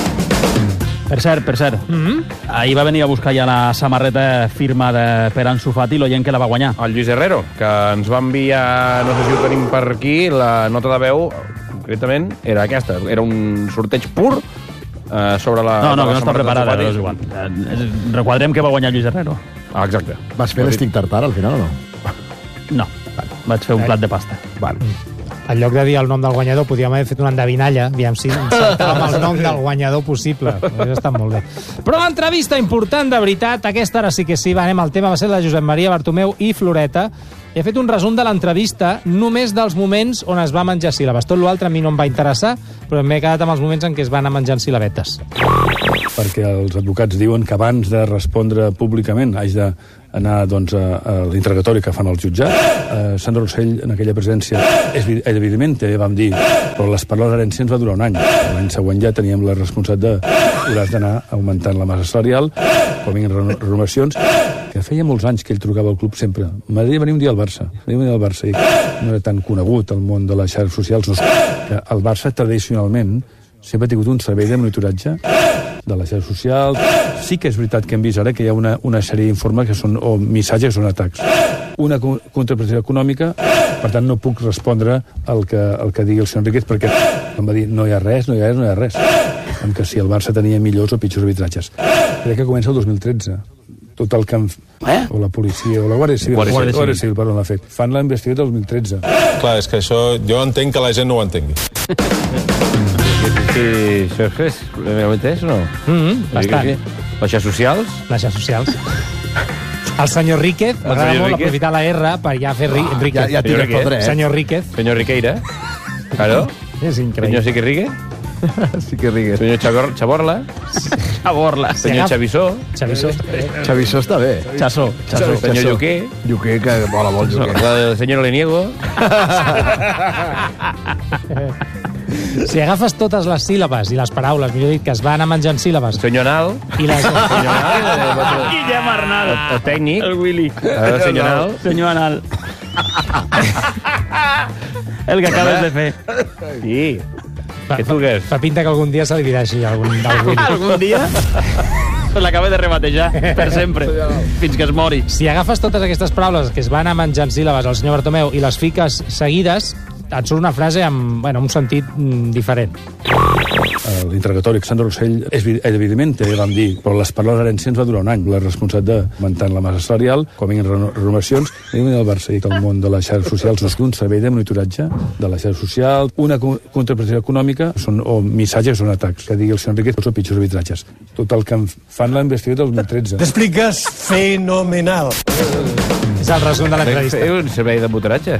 Per cert. Ahir va venir a buscar ja la samarreta firmada per Ansu Fati, l'oient que la va guanyar.
El Lluís Herrero, que ens va enviar, no sé si ho tenim per aquí, la nota de veu, concretament, era aquesta. Era un sorteig pur sobre la...
No, que no està preparada, és igual. Requadrem que va guanyar Lluís Herrero.
Ah, exacte.
Vas fer l'estic tartar al final o no?
No, vaig fer un plat de pasta.
En lloc de dir el nom del guanyador, podíem haver fet una endevinalla, aviam si encertàvem el nom del guanyador possible. Hauria estat molt bé. Però l'entrevista important, de veritat, aquesta ara sí que sí, anem al tema, va ser la de Josep Maria Bartomeu i Floreta. He fet un resum de l'entrevista només dels moments on es va menjar síl·labes. Tot l'altre a mi no em va interessar, però m'he quedat amb els moments en què es van anar menjant síl·labetes.
Perquè els advocats diuen que abans de respondre públicament haig d'anar doncs, a l'interrogatori que fan els jutjats. Sandra Rossell, en aquella presència, evidentment, també vam dir, però les paraules herències va durar un any. L'any següent ja teníem la responsabilitat hauràs d'anar augmentant la massa salarial, quan vinguin renovacions, que feia molts anys que ell trucava al club sempre. M'agradaria venir un dia al Barça. I no era tan conegut el món de les xarxes socials. Que el Barça, tradicionalment, sempre ha tingut un servei de monitoratge de les xarxes socials. Sí que és veritat que hem vist ara que hi ha una sèrie d'informes que són, o missatges que són atacs. Una contraprestació econòmica, per tant no puc respondre al que digui el senyor Enriquez, perquè em va dir no hi ha res. Com que si el Barça tenia millors o pitjors arbitratges. Crec que comença el 2013. Tot el que o la policia, o la Guàrdia Civil, perdó, l'ha fet. Fan la investigació del 2013.
Clar, és que això jo entenc que la gent no ho entengui.
Sí, això és realment és o no?
Bastant.
Les xarxes socials?
Les xarxes socials. El senyor Ríquez, m'agrada molt aprofitar la R per ja fer Ríquez.
Ja tires pel dret.
Senyor Ríquez.
Senyor Riqueira. Claro.
És increïble.
Senyor Siquirrigue.
Siquirrigue.
Senyor Chaborla. Senyor Xavissó.
Xavissó està bé.
Chassó.
Senyor Lluquer.
Lluquer, que mola molt Lluquer.
El senyor Leniego.
Si agafes totes les síl·labes i les paraules, millor dit, que es van anar menjant síl·labes...
Senyor Anal.
I les...
Guillem Arnal.
El tècnic.
El Willy.
Senyor Anal.
Senyor Anal. El que acabes de fer.
Sí. Què truques?
Fa pinta que algun dia se li dirà així algun Willy.
Algun dia? L'acaba de rebatejar, per sempre, fins que es mori.
Si agafes totes aquestes paraules que es van anar menjant síl·labes al senyor Bartomeu i les fiques seguides, et surt una frase amb un sentit diferent.
L'interrogatori, Sandra Rossell, evidentment, també vam dir, però les paraules herències va durar un any. La responsabilitat d'augmentar la massa salarial, quan vinguin renovacions, vinguin al Barça i el món de les xarxes socials no és un servei de monitoratge de les xarxes socials, una contraprestació econòmica, o missatges que són atacs, que digui el senyor Enriquez, o pitjors arbitratges. Tot el que fan la investigació del 2013.
T'expliques fenomenal.
És el resum de l'entrevista.
Un servei de monitoratge.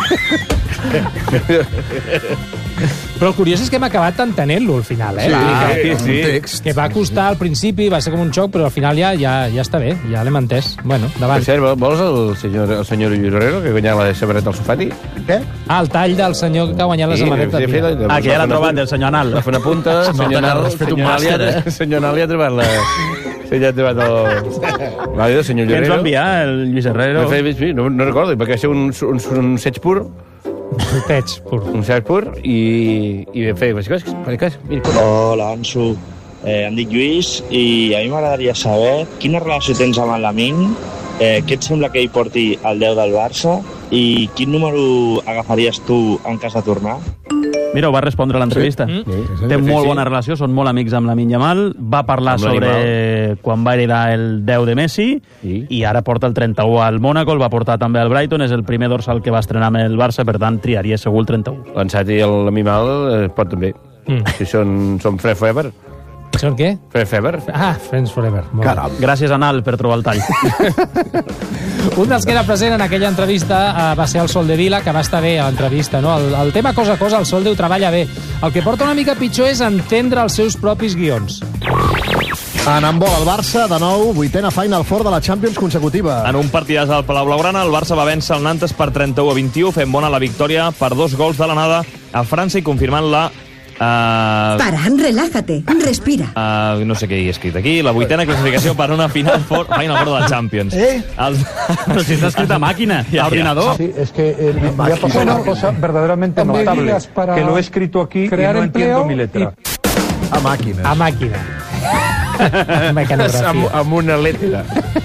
Però el curiós és que hem acabat entenent-lo al final,
Sí.
Que va costar al principi, va ser com un xoc, però al final ja està bé, ja l'hem entès. Bueno, davant.
Per cert, vols el senyor Lluís Herrero, que ha guanyat la samarreta al Sofati?
Què?
El tall del senyor que ha guanyat la samarreta.
Que ja l'ha trobat, el senyor Anal.
Va fer una punta, senyor Anal ja ha trobat la... Sí, ja ha trobat el... senyor Lluís Herrero.
Què ens va enviar, el Lluís Herrero?
No recordo, perquè va ser un seig pur. Un seig pur i vam fer...
Hola, Ansu. Em dic Lluís i a mi m'agradaria saber quina relació tens amb el Lamine, què et sembla que hi porti el 10 del Barça i quin número agafaries tu en cas de tornar?
Mira, ho va respondre a l'entrevista. Té molt bona relació, són molt amics amb Lamine Yamal. Va parlar sobre quan va heredar el 10 de Messi i ara porta el 31 al Mónaco, el va portar també al Brighton, és el primer dorsal que va estrenar amb el Barça, per tant triaria segur el 31.
L'Ansat i l'Amimal pot també. Si són Friends Forever.
Són què?
Friends Forever.
Friends Forever.
Caram. Gràcies, Anal, per trobar el tall.
Un dels que era present en aquella entrevista va ser el Soldevila, que va estar bé a l'entrevista, no? El tema cosa a cosa, el Solde ho treballa bé. El que porta una mica pitjor és entendre els seus propis guions.
En handbol, el Barça, de nou, 8a Final Four de la Champions consecutiva.
En un partidàs al Palau Blaugrana, el Barça va vèncer el Nantes per 31-21, fent bona la victòria per 2 gols de l'anada a França i confirmant la
Paran, relájate, respira.
No sé què he escrit aquí. La 8ª classificació per una Final Four de la Champions.
Però si està escrit a màquina, a ordinador.
Sí, es que me ha pasado una cosa verdaderamente notable, que lo he escrito aquí y no entiendo mi letra.
A màquina.
A màquina. Mecanografia.
Amb una letra.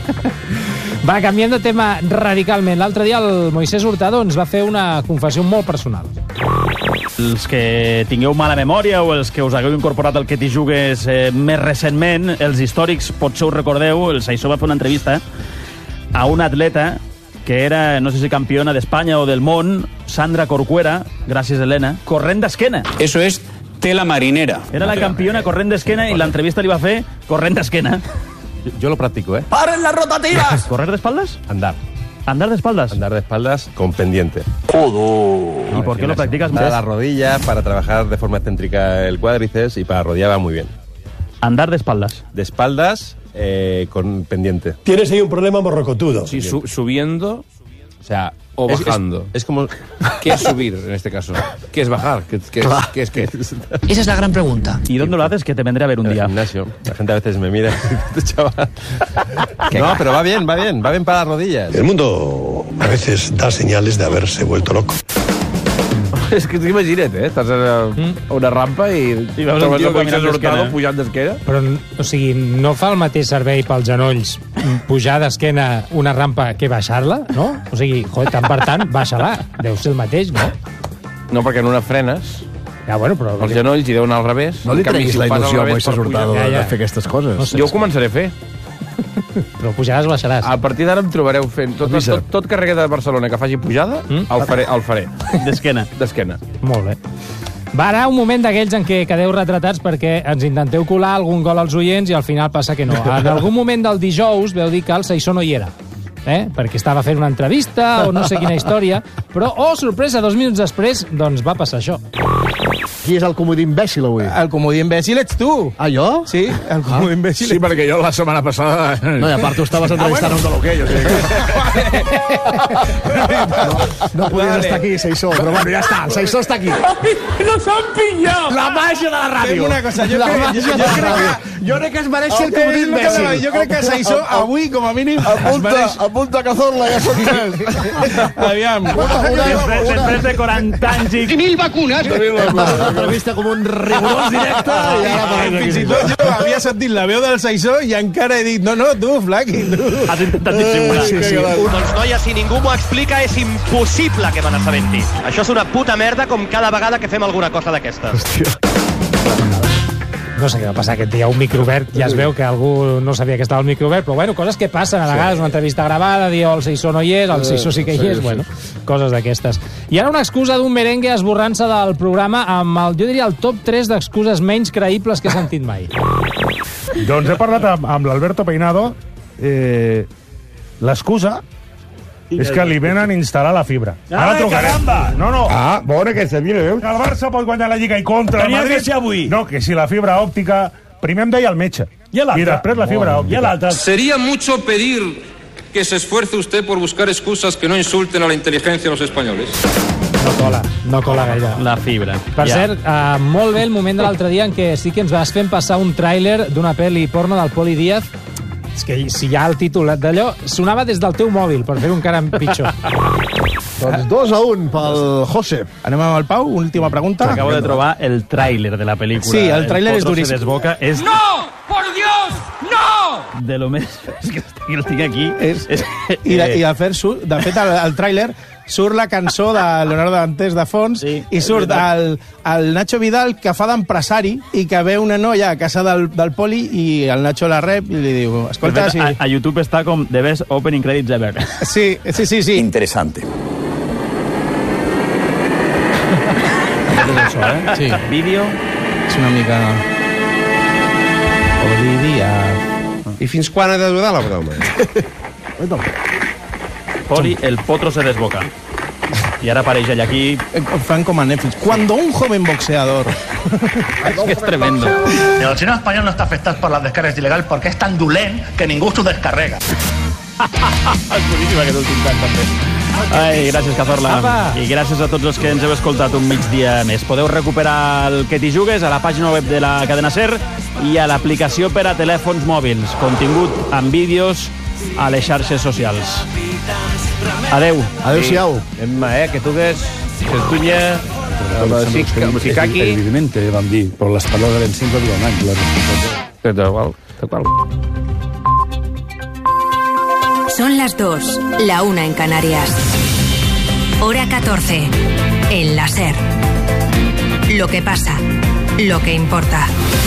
Va, canviant de tema radicalment. L'altre dia el Moisés Hurtado ens va fer una confessió molt personal.
Els que tingueu mala memòria o els que us hagueu incorporat al que t'hi jugues més recentment, els històrics potser us recordeu, el Saissó va fer una entrevista a una atleta que era, no sé si campiona d'Espanya o del món, Sandra Corcuera, gràcies Helena, corrent d'esquena.
Eso es tela marinera.
Era la campiona corrent d'esquena i l'entrevista li va fer corrent d'esquena.
Yo lo practico, ¿eh?
¡Paren las rotativas! ¿Correr de espaldas?
Andar.
¿Andar de espaldas?
Andar de espaldas con pendiente.
¿Y por qué lo practicas?
Para las rodillas, para trabajar de forma excéntrica el cuádriceps y para rodilla va muy bien.
Andar de espaldas.
De espaldas con pendiente.
Tienes ahí un problema morrocotudo.
Sí, subiendo, o sea, o bajando.
Es como...
¿Qué es subir en este caso? ¿Qué es bajar? ¿Qué es qué?
Esa es la gran pregunta.
¿Y dónde lo haces? Que te vendré a ver un
en
día.
el gimnasio. La gente a veces me mira chaval. No, pero va bien para las rodillas.
El mundo a veces da señales de haberse vuelto loco.
És que imagina't, estàs a una rampa i
veus un tio caminant d'esquena.
Pujant d'esquena.
Però, o sigui, no fa el mateix servei pels genolls pujar d'esquena una rampa que baixar-la, no? O sigui, joder, tant per tant, baixa-la. Deu ser el mateix, no?
No, perquè en una frenes...
Ja, bueno, però...
Els genolls hi deuen al revés.
No li treguis la il·lusió a Moisés Hurtado de fer aquestes coses.
No sé,
jo ho començaré a fer.
Però pujaràs o baixaràs?
A partir d'ara em trobareu fent... Tot carrer de Barcelona que faci pujada, el faré.
D'esquena.
D'esquena.
Molt bé. Va, ara un moment d'aquells en què quedeu retratats perquè ens intenteu colar algun gol als oients i al final passa que no. En algun moment del dijous veu dir que el Saissó no hi era. Perquè estava fent una entrevista o no sé quina història, però, oh, sorpresa, 2 minuts després, doncs va passar això.
Qui és el comodí imbècil avui?
El comodí imbècil ets tu.
Ah, jo?
Sí, el comodí imbècil.
Sí, perquè jo la setmana passada...
No, i a part tu estaves entrevistant un de l'hoquei, o sigui no podies estar aquí, Saissó, però bueno, ja està, el Saissó està aquí.
¡Nos han pillado!
La màgia de la ràdio.
Una cosa,
jo crec que es mereix el comodí imbècil.
Jo crec que Saissó avui, com a mínim,
Apunta Cazorla, ja són 3.
Aviam.
Després de 40 anys i
1.000 vacunes.
L'entrevista com un rigorós directe i ara
fins i tot jo havia sentit la veu del Saissó i encara he dit, no, tu, Flaqui, tu.
Has intentat dissimular.
Sí.
Doncs, noia, si ningú m'ho explica, és impossible que me n'assabenti. Això és una puta merda com cada vegada que fem alguna cosa d'aquestes.
No sé què va passar aquest dia, un micro obert, ja es veu que algú no sabia que estava el micro obert, però bueno, coses que passen a vegades, una entrevista gravada, dir el Saissó no hi és, el Saissó sí que hi és, bueno, coses d'aquestes. I ara una excusa d'un merengue esborrant-se del programa amb el, jo diria, el top 3 d'excuses menys creïbles que he sentit mai.
Doncs he parlat amb l'Alberto Peinado, l'excusa és que li venen a instal·lar la fibra. Ara trucarem. No.
Ah, bona que se viene,
Que el Barça pot guanyar la Lliga i contra el Madrid.
que ser avui.
No, que si la fibra òptica... Primer em deia el metge.
I
després la fibra òptica.
Sería mucho pedir que se esfuerce usted por buscar excusas que no insulten a la inteligencia de los españoles.
No cola gaire.
La fibra.
Per cert, molt bé el moment de l'altre dia en què sí que ens vas fent passar un tràiler d'una pel·li porno del Poli Díaz. És que si hi ha el títol d'allò, sonava des del teu mòbil, per fer-ho encara pitjor.
Doncs 2-1 pel José.
Anem amb el Pau, última pregunta.
Acabo de trobar el tràiler de la pel·lícula.
Sí, el tràiler és duríssim.
Se desboca, és...
¡No! ¡Por Dios! ¡No!
De lo més... És que el tinc aquí.
I de fet, el tràiler surt la cançó de Leonardo Dantes de fons i surt el Nacho Vidal que fa d'empresari i que ve una noia a casa del Poli i el Nacho la rep i li diu, escolta...
A YouTube està com The Best Opening Credits Ever.
Sí.
Interesante.
Sí.
Vídeo.
És una mica... Olivia.
I fins quan ha de durar la broma?
Poli, el potro se desboca. Y ahora apareix ella aquí.
Fan com a Netflix. Cuando un joven boxeador...
Es que es tremendo.
El cine español no está afectado por las descargas ilegales porque es tan dolent que ningú s'ho descarrega.
És boníssima aquest últim cant, també. Ai, gràcies, Cazorla. I gràcies a tots els que ens heu escoltat un migdia més. Podeu recuperar el Que t'hi jugues a la pàgina web de la cadena SER i a l'aplicació per a telèfons mòbils. Contingut amb vídeos a les xarxes socials. Adeu.
Adeu-siau.
Emma, que tu ves Cestuña, Sikaki...
Evidentment, vam dir, però les paraules de l'Encinc va durar un any.
Tal qual.
Son las 2, la 1 en Canarias. Hora 14, en la SER. Lo que pasa, lo que importa.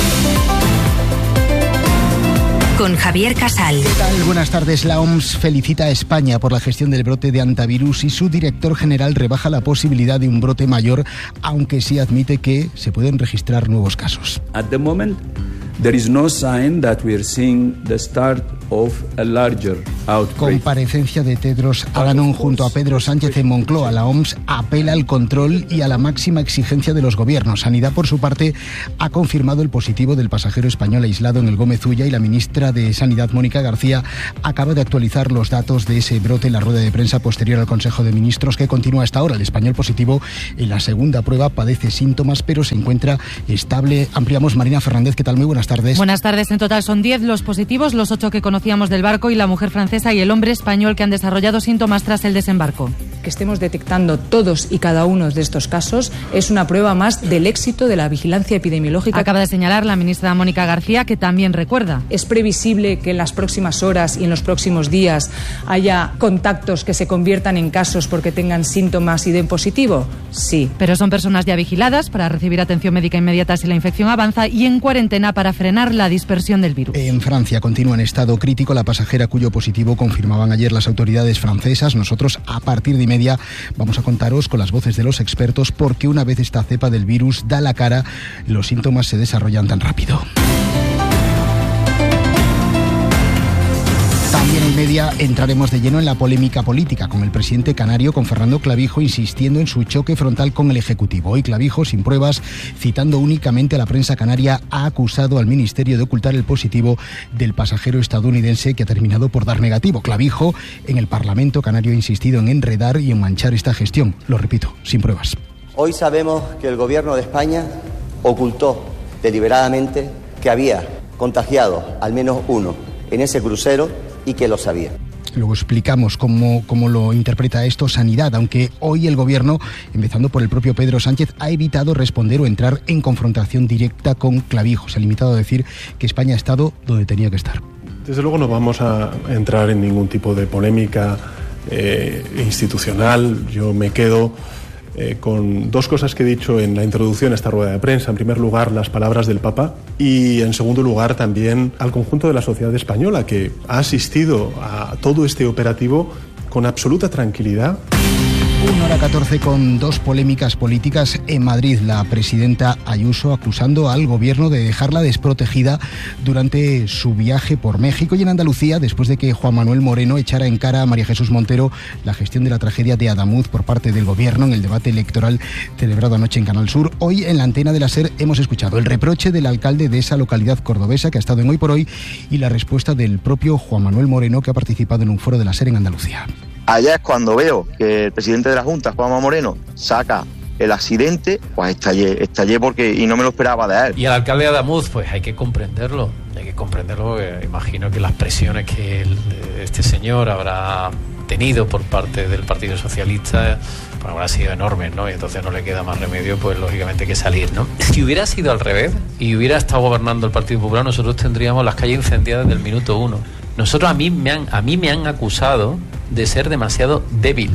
Con Javier Casal.
¿Qué tal? Buenas tardes. La OMS felicita a España por la gestión del brote de hantavirus y su director general rebaja la posibilidad de un brote mayor, aunque sí admite que se pueden registrar nuevos casos.
At the moment, there is no sign that we are seeing the start of a larger outbreak.
Comparecencia de Tedros Adhanom junto a Pedro Sánchez en Moncloa. La OMS apela al control y a la máxima exigencia de los gobiernos. Sanidad, por su parte, ha confirmado el positivo del pasajero español aislado en el Gómez Ulla y la ministra de Sanidad, Mónica García, acaba de actualizar los datos de ese brote en la rueda de prensa posterior al Consejo de Ministros que continúa hasta ahora. El español positivo en la segunda prueba padece síntomas pero se encuentra estable. Ampliamos. Marina Fernández, ¿qué tal? Muy buenas tardes.
Buenas tardes. En total son 10 los positivos, los 8 que conocíamos del barco y la mujer francesa y el hombre español que han desarrollado síntomas tras el desembarco.
Que estemos detectando todos y cada uno de estos casos es una prueba más del éxito de la vigilancia epidemiológica.
Acaba de señalar la ministra Mónica García, que también recuerda.
¿Es previsible que en las próximas horas y en los próximos días haya contactos que se conviertan en casos porque tengan síntomas y den positivo? Sí.
Pero son personas ya vigiladas para recibir atención médica inmediata si la infección avanza y en cuarentena para frenar la dispersión del virus.
En Francia continúa en estado crítico la pasajera cuyo positivo confirmaban ayer las autoridades francesas. Nosotros a partir de media vamos a contaros con las voces de los expertos porque una vez esta cepa del virus da la cara, los síntomas se desarrollan tan rápido. También en media entraremos de lleno en la polémica política con el presidente canario, con Fernando Clavijo, insistiendo en su choque frontal con el Ejecutivo. Hoy Clavijo, sin pruebas, citando únicamente a la prensa canaria, ha acusado al Ministerio de ocultar el positivo del pasajero estadounidense que ha terminado por dar negativo. Clavijo, en el Parlamento canario, ha insistido en enredar y en manchar esta gestión. Lo repito, sin pruebas.
Hoy sabemos que el Gobierno de España ocultó deliberadamente que había contagiado al menos uno en ese crucero y que lo sabía.
Luego explicamos cómo lo interpreta esto Sanidad, aunque hoy el Gobierno, empezando por el propio Pedro Sánchez, ha evitado responder o entrar en confrontación directa con Clavijo. Se ha limitado a decir que España ha estado donde tenía que estar.
Desde luego no vamos a entrar en ningún tipo de polémica institucional. Yo me quedo con dos cosas que he dicho en la introducción a esta rueda de prensa. En primer lugar, las palabras del Papa y, en segundo lugar, también al conjunto de la sociedad española que ha asistido a todo este operativo con absoluta tranquilidad.
1:14 con dos polémicas políticas en Madrid. La presidenta Ayuso acusando al gobierno de dejarla desprotegida durante su viaje por México, y en Andalucía, después de que Juan Manuel Moreno echara en cara a María Jesús Montero la gestión de la tragedia de Adamuz por parte del gobierno en el debate electoral celebrado anoche en Canal Sur. Hoy en la antena de la SER hemos escuchado el reproche del alcalde de esa localidad cordobesa que ha estado en Hoy por Hoy y la respuesta del propio Juan Manuel Moreno, que ha participado en un foro de la SER en Andalucía.
Allá es cuando veo que el presidente de la Junta, Juanma Moreno, saca el accidente, pues estallé porque y no me lo esperaba de él.
Y al alcalde de Adamuz, pues hay que comprenderlo, porque imagino que las presiones que este señor habrá tenido por parte del Partido Socialista pues habrá sido enormes, ¿no? Y entonces no le queda más remedio, pues lógicamente, que salir, ¿no? Si hubiera sido al revés y hubiera estado gobernando el Partido Popular, nosotros tendríamos las calles incendiadas desde el minuto 1. Nosotros, a mí me han acusado de ser demasiado débil.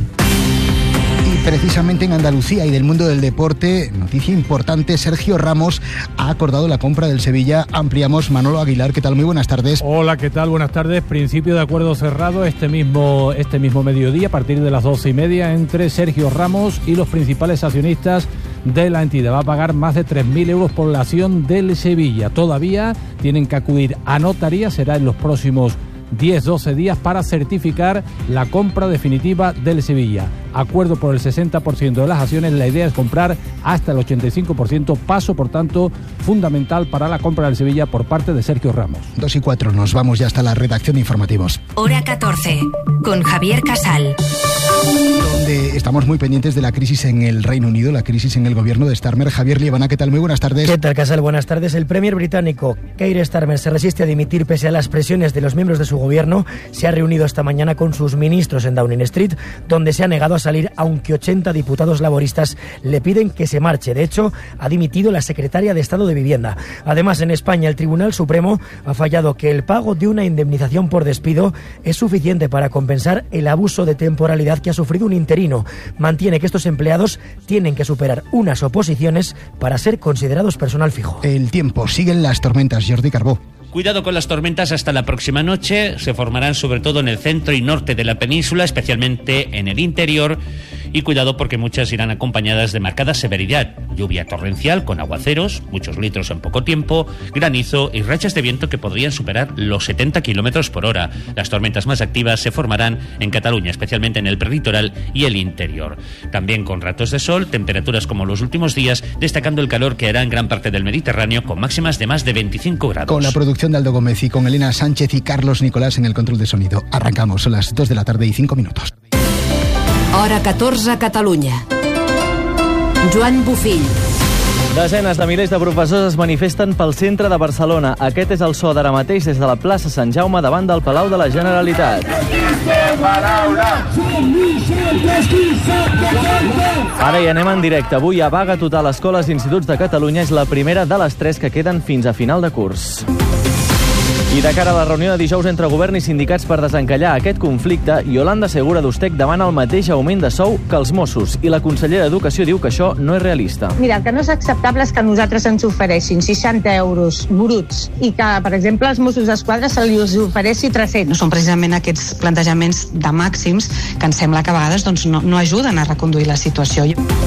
Y precisamente en Andalucía y del mundo del deporte, noticia importante, Sergio Ramos ha acordado la compra del Sevilla. Ampliamos. Manolo Aguilar, ¿qué tal? Muy buenas tardes.
Hola, ¿qué tal? Buenas tardes. Principio de acuerdo cerrado este mismo mediodía, a partir de las 12:30, entre Sergio Ramos y los principales accionistas de la entidad. Va a pagar más de 3.000 euros por la acción del Sevilla. Todavía tienen que acudir a notaría, será en los próximos 10-12 días para certificar la compra definitiva del Sevilla. Acuerdo por el 60% de las acciones. La idea es comprar hasta el 85%, paso por tanto fundamental para la compra del Sevilla por parte de Sergio Ramos.
2:04, nos vamos ya hasta la redacción de informativos.
Hora 14, con Javier Casal.
Donde estamos muy pendientes de la crisis en el Reino Unido, la crisis en el gobierno de Starmer. Javier Liebana, ¿qué tal? Muy buenas tardes.
¿Qué tal, Casal? Buenas tardes. El premier británico Keir Starmer se resiste a dimitir pese a las presiones de los miembros de su gobierno. Se ha reunido esta mañana con sus ministros en Downing Street, donde se ha negado a salir, aunque 80 diputados laboristas le piden que se marche. De hecho, ha dimitido la secretaria de Estado de Vivienda. Además, en España, el Tribunal Supremo ha fallado que el pago de una indemnización por despido es suficiente para compensar el abuso de temporalidad que ha sufrido un interino. Mantiene que estos empleados tienen que superar unas oposiciones para ser considerados personal fijo.
El tiempo, siguen las tormentas. Jordi Carbó.
Cuidado con las tormentas hasta la próxima noche. Se formarán sobre todo en el centro y norte de la península, especialmente en el interior. Y cuidado porque muchas irán acompañadas de marcada severidad. Lluvia torrencial con aguaceros, muchos litros en poco tiempo, granizo y rachas de viento que podrían superar los 70 kilómetros por hora. Las tormentas más activas se formarán en Cataluña, especialmente en el prelitoral y el interior. También con ratos de sol, temperaturas como los últimos días, destacando el calor que hará en gran parte del Mediterráneo con máximas de más de 25 grados.
Con la producción de Aldo Gómez y con Elena Sánchez y Carlos Nicolás en el control de sonido. Arrancamos, son las 2 de la tarde y 5 minutos.
Hora 14 a Catalunya. Joan Bufill.
Desenes de milers de professors es manifesten pel centre de Barcelona. Aquest és el so d'ara mateix des de la plaça Sant Jaume davant del Palau de la Generalitat. Ara hi anem en directe. Avui a vaga total a escoles i instituts de Catalunya. És la primera de les 3 que queden fins a final de curs. I de cara a la reunió de dijous entre govern i sindicats per desencallar aquest conflicte, Yolanda Segura d'Ustec demana el mateix augment de sou que els Mossos i la consellera d'Educació diu que això no és realista.
Mira, el que no és acceptable és que a nosaltres ens ofereixin 60 euros bruts i que, per exemple, als Mossos d'Esquadra se li ofereixi 300.
No són precisament aquests plantejaments de màxims que ens sembla que a vegades no ajuden a reconduir la situació.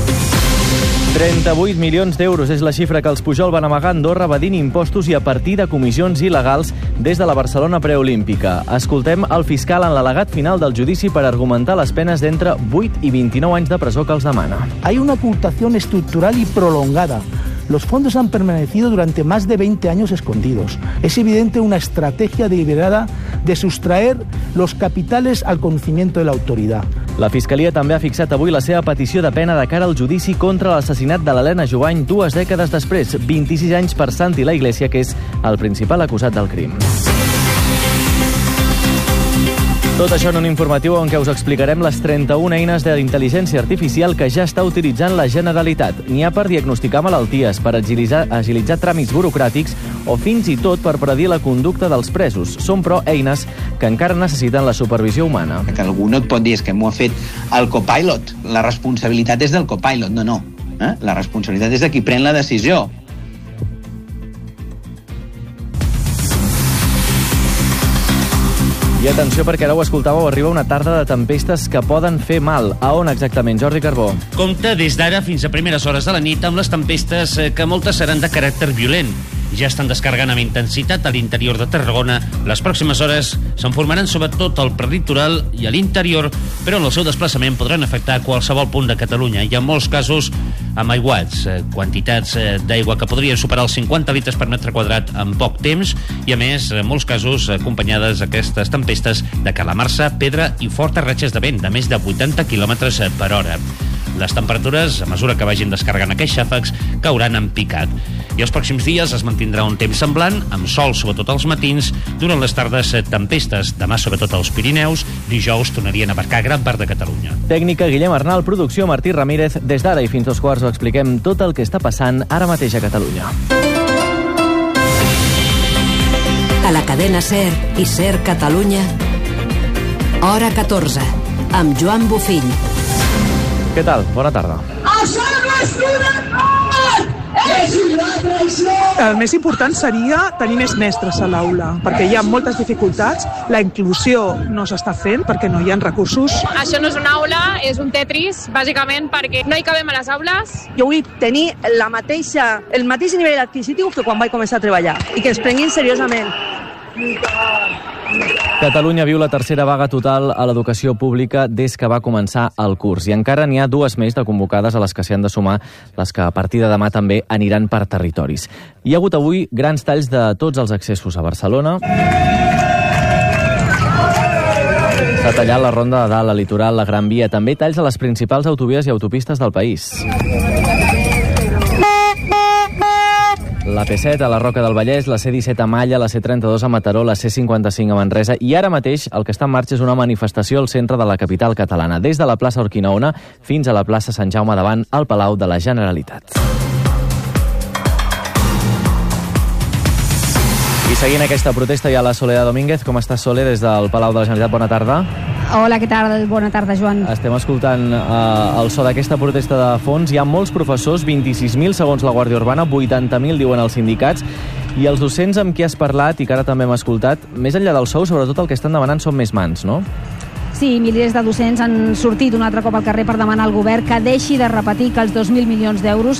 38 milions d'euros és la xifra que els Pujol van amagar a Andorra evadint impostos i a partir de comissions il·legals des de la Barcelona preolímpica. Escoltem el fiscal en l'al·legat final del judici per argumentar les penes d'entre 8 i 29 anys de presó que els demana.
Hay una ocultación estructural y prolongada. Los fondos han permanecido durante más de 20 años escondidos. Es evidente una estrategia deliberada de sustraer los capitales al conocimiento de la autoridad.
La Fiscalia també ha fixat avui la seva petició de pena de cara al judici contra l'assassinat de l'Helena Jovany 2 dècades després, 26 anys per Santi la Iglesia, que és el principal acusat del crim. Tot això en un informatiu en què us explicarem les 31 eines d'intel·ligència artificial que ja està utilitzant la Generalitat. N'hi ha per diagnosticar malalties, per agilitzar tràmits burocràtics o fins i tot per predir la conducta dels presos. Són, però, eines que encara necessiten la supervisió humana.
Que algú no et pot dir que m'ho ha fet el copilot. La responsabilitat és del copilot. No. La responsabilitat és de qui pren la decisió.
I atenció, perquè ara ho escoltàveu, arriba una tarda de tempestes que poden fer mal. A on exactament, Jordi Carbó?
Compte des d'ara fins a primeres hores de la nit amb les tempestes que moltes seran de caràcter violent. Ja estan descarregant amb intensitat a l'interior de Tarragona. Les pròximes hores se'n formaran sobretot al prelitoral i a l'interior, però en el seu desplaçament podran afectar qualsevol punt de Catalunya i en molts casos amb aiguats, quantitats d'aigua que podrien superar els 50 litres per metre quadrat en poc temps i, a més, en molts casos acompanyades aquestes tempestes de calamarsa, pedra i fortes ratxes de vent de més de 80 km per hora. Les temperatures, a mesura que vagin descarregant aquests xàfecs, cauran en picat. I els pròxims dies es mantindrà un temps semblant, amb sol sobretot als matins, durant les tardes tempestes, demà sobretot als Pirineus, dijous tornarien a abarcar gran part de Catalunya.
Tècnica Guillem Arnal, producció Martí Ramírez. Des d'ara i fins 2:15 ho expliquem tot el que està passant ara mateix a Catalunya.
A la cadena SER i SER Catalunya, Hora 14, amb Joan Bufill.
Què tal? Bona tarda.
Això no és llibertat! És una traïció!
El més important seria tenir més mestres a l'aula, perquè hi ha moltes dificultats, la inclusió no s'està fent perquè no hi ha recursos.
Això no és una aula, és un Tetris, bàsicament perquè no hi cabem a les aules.
Jo vull tenir el mateix nivell adquisitiu que quan vaig començar a treballar i que ens prenguin seriosament.
Catalunya viu la tercera vaga total a l'educació pública des que va començar el curs i encara n'hi ha 2 més de convocades a les que s'hi han de sumar les que a partir de demà també aniran per territoris. Hi ha hagut avui grans talls de tots els accessos a Barcelona. S'ha tallat la Ronda de Dalt, la Litoral, la Gran Via, també talls a les principals autovies i autopistes del país. La P7 a la Roca del Vallès, la C-17 a Malla, la C-32 a Mataró, la C-55 a Manresa, i ara mateix el que està en marxa és una manifestació al centre de la capital catalana, des de la plaça Urquinaona fins a la plaça Sant Jaume davant al Palau de la Generalitat. I seguint aquesta protesta hi ha la Soledad Domínguez. Com estàs, Sole, des del Palau de la Generalitat? Bona tarda.
Hola, què tal? Bona tarda, Joan.
Estem escoltant el so d'aquesta protesta de fons. Hi ha molts professors, 26.000 segons la Guàrdia Urbana, 80.000 diuen els sindicats, i els docents amb qui has parlat i que ara també hem escoltat, més enllà del sou, sobretot el que estan demanant són més mans, no?
Sí, milers de docents han sortit un altre cop al carrer per demanar al govern que deixi de repetir que els 2.000 milions d'euros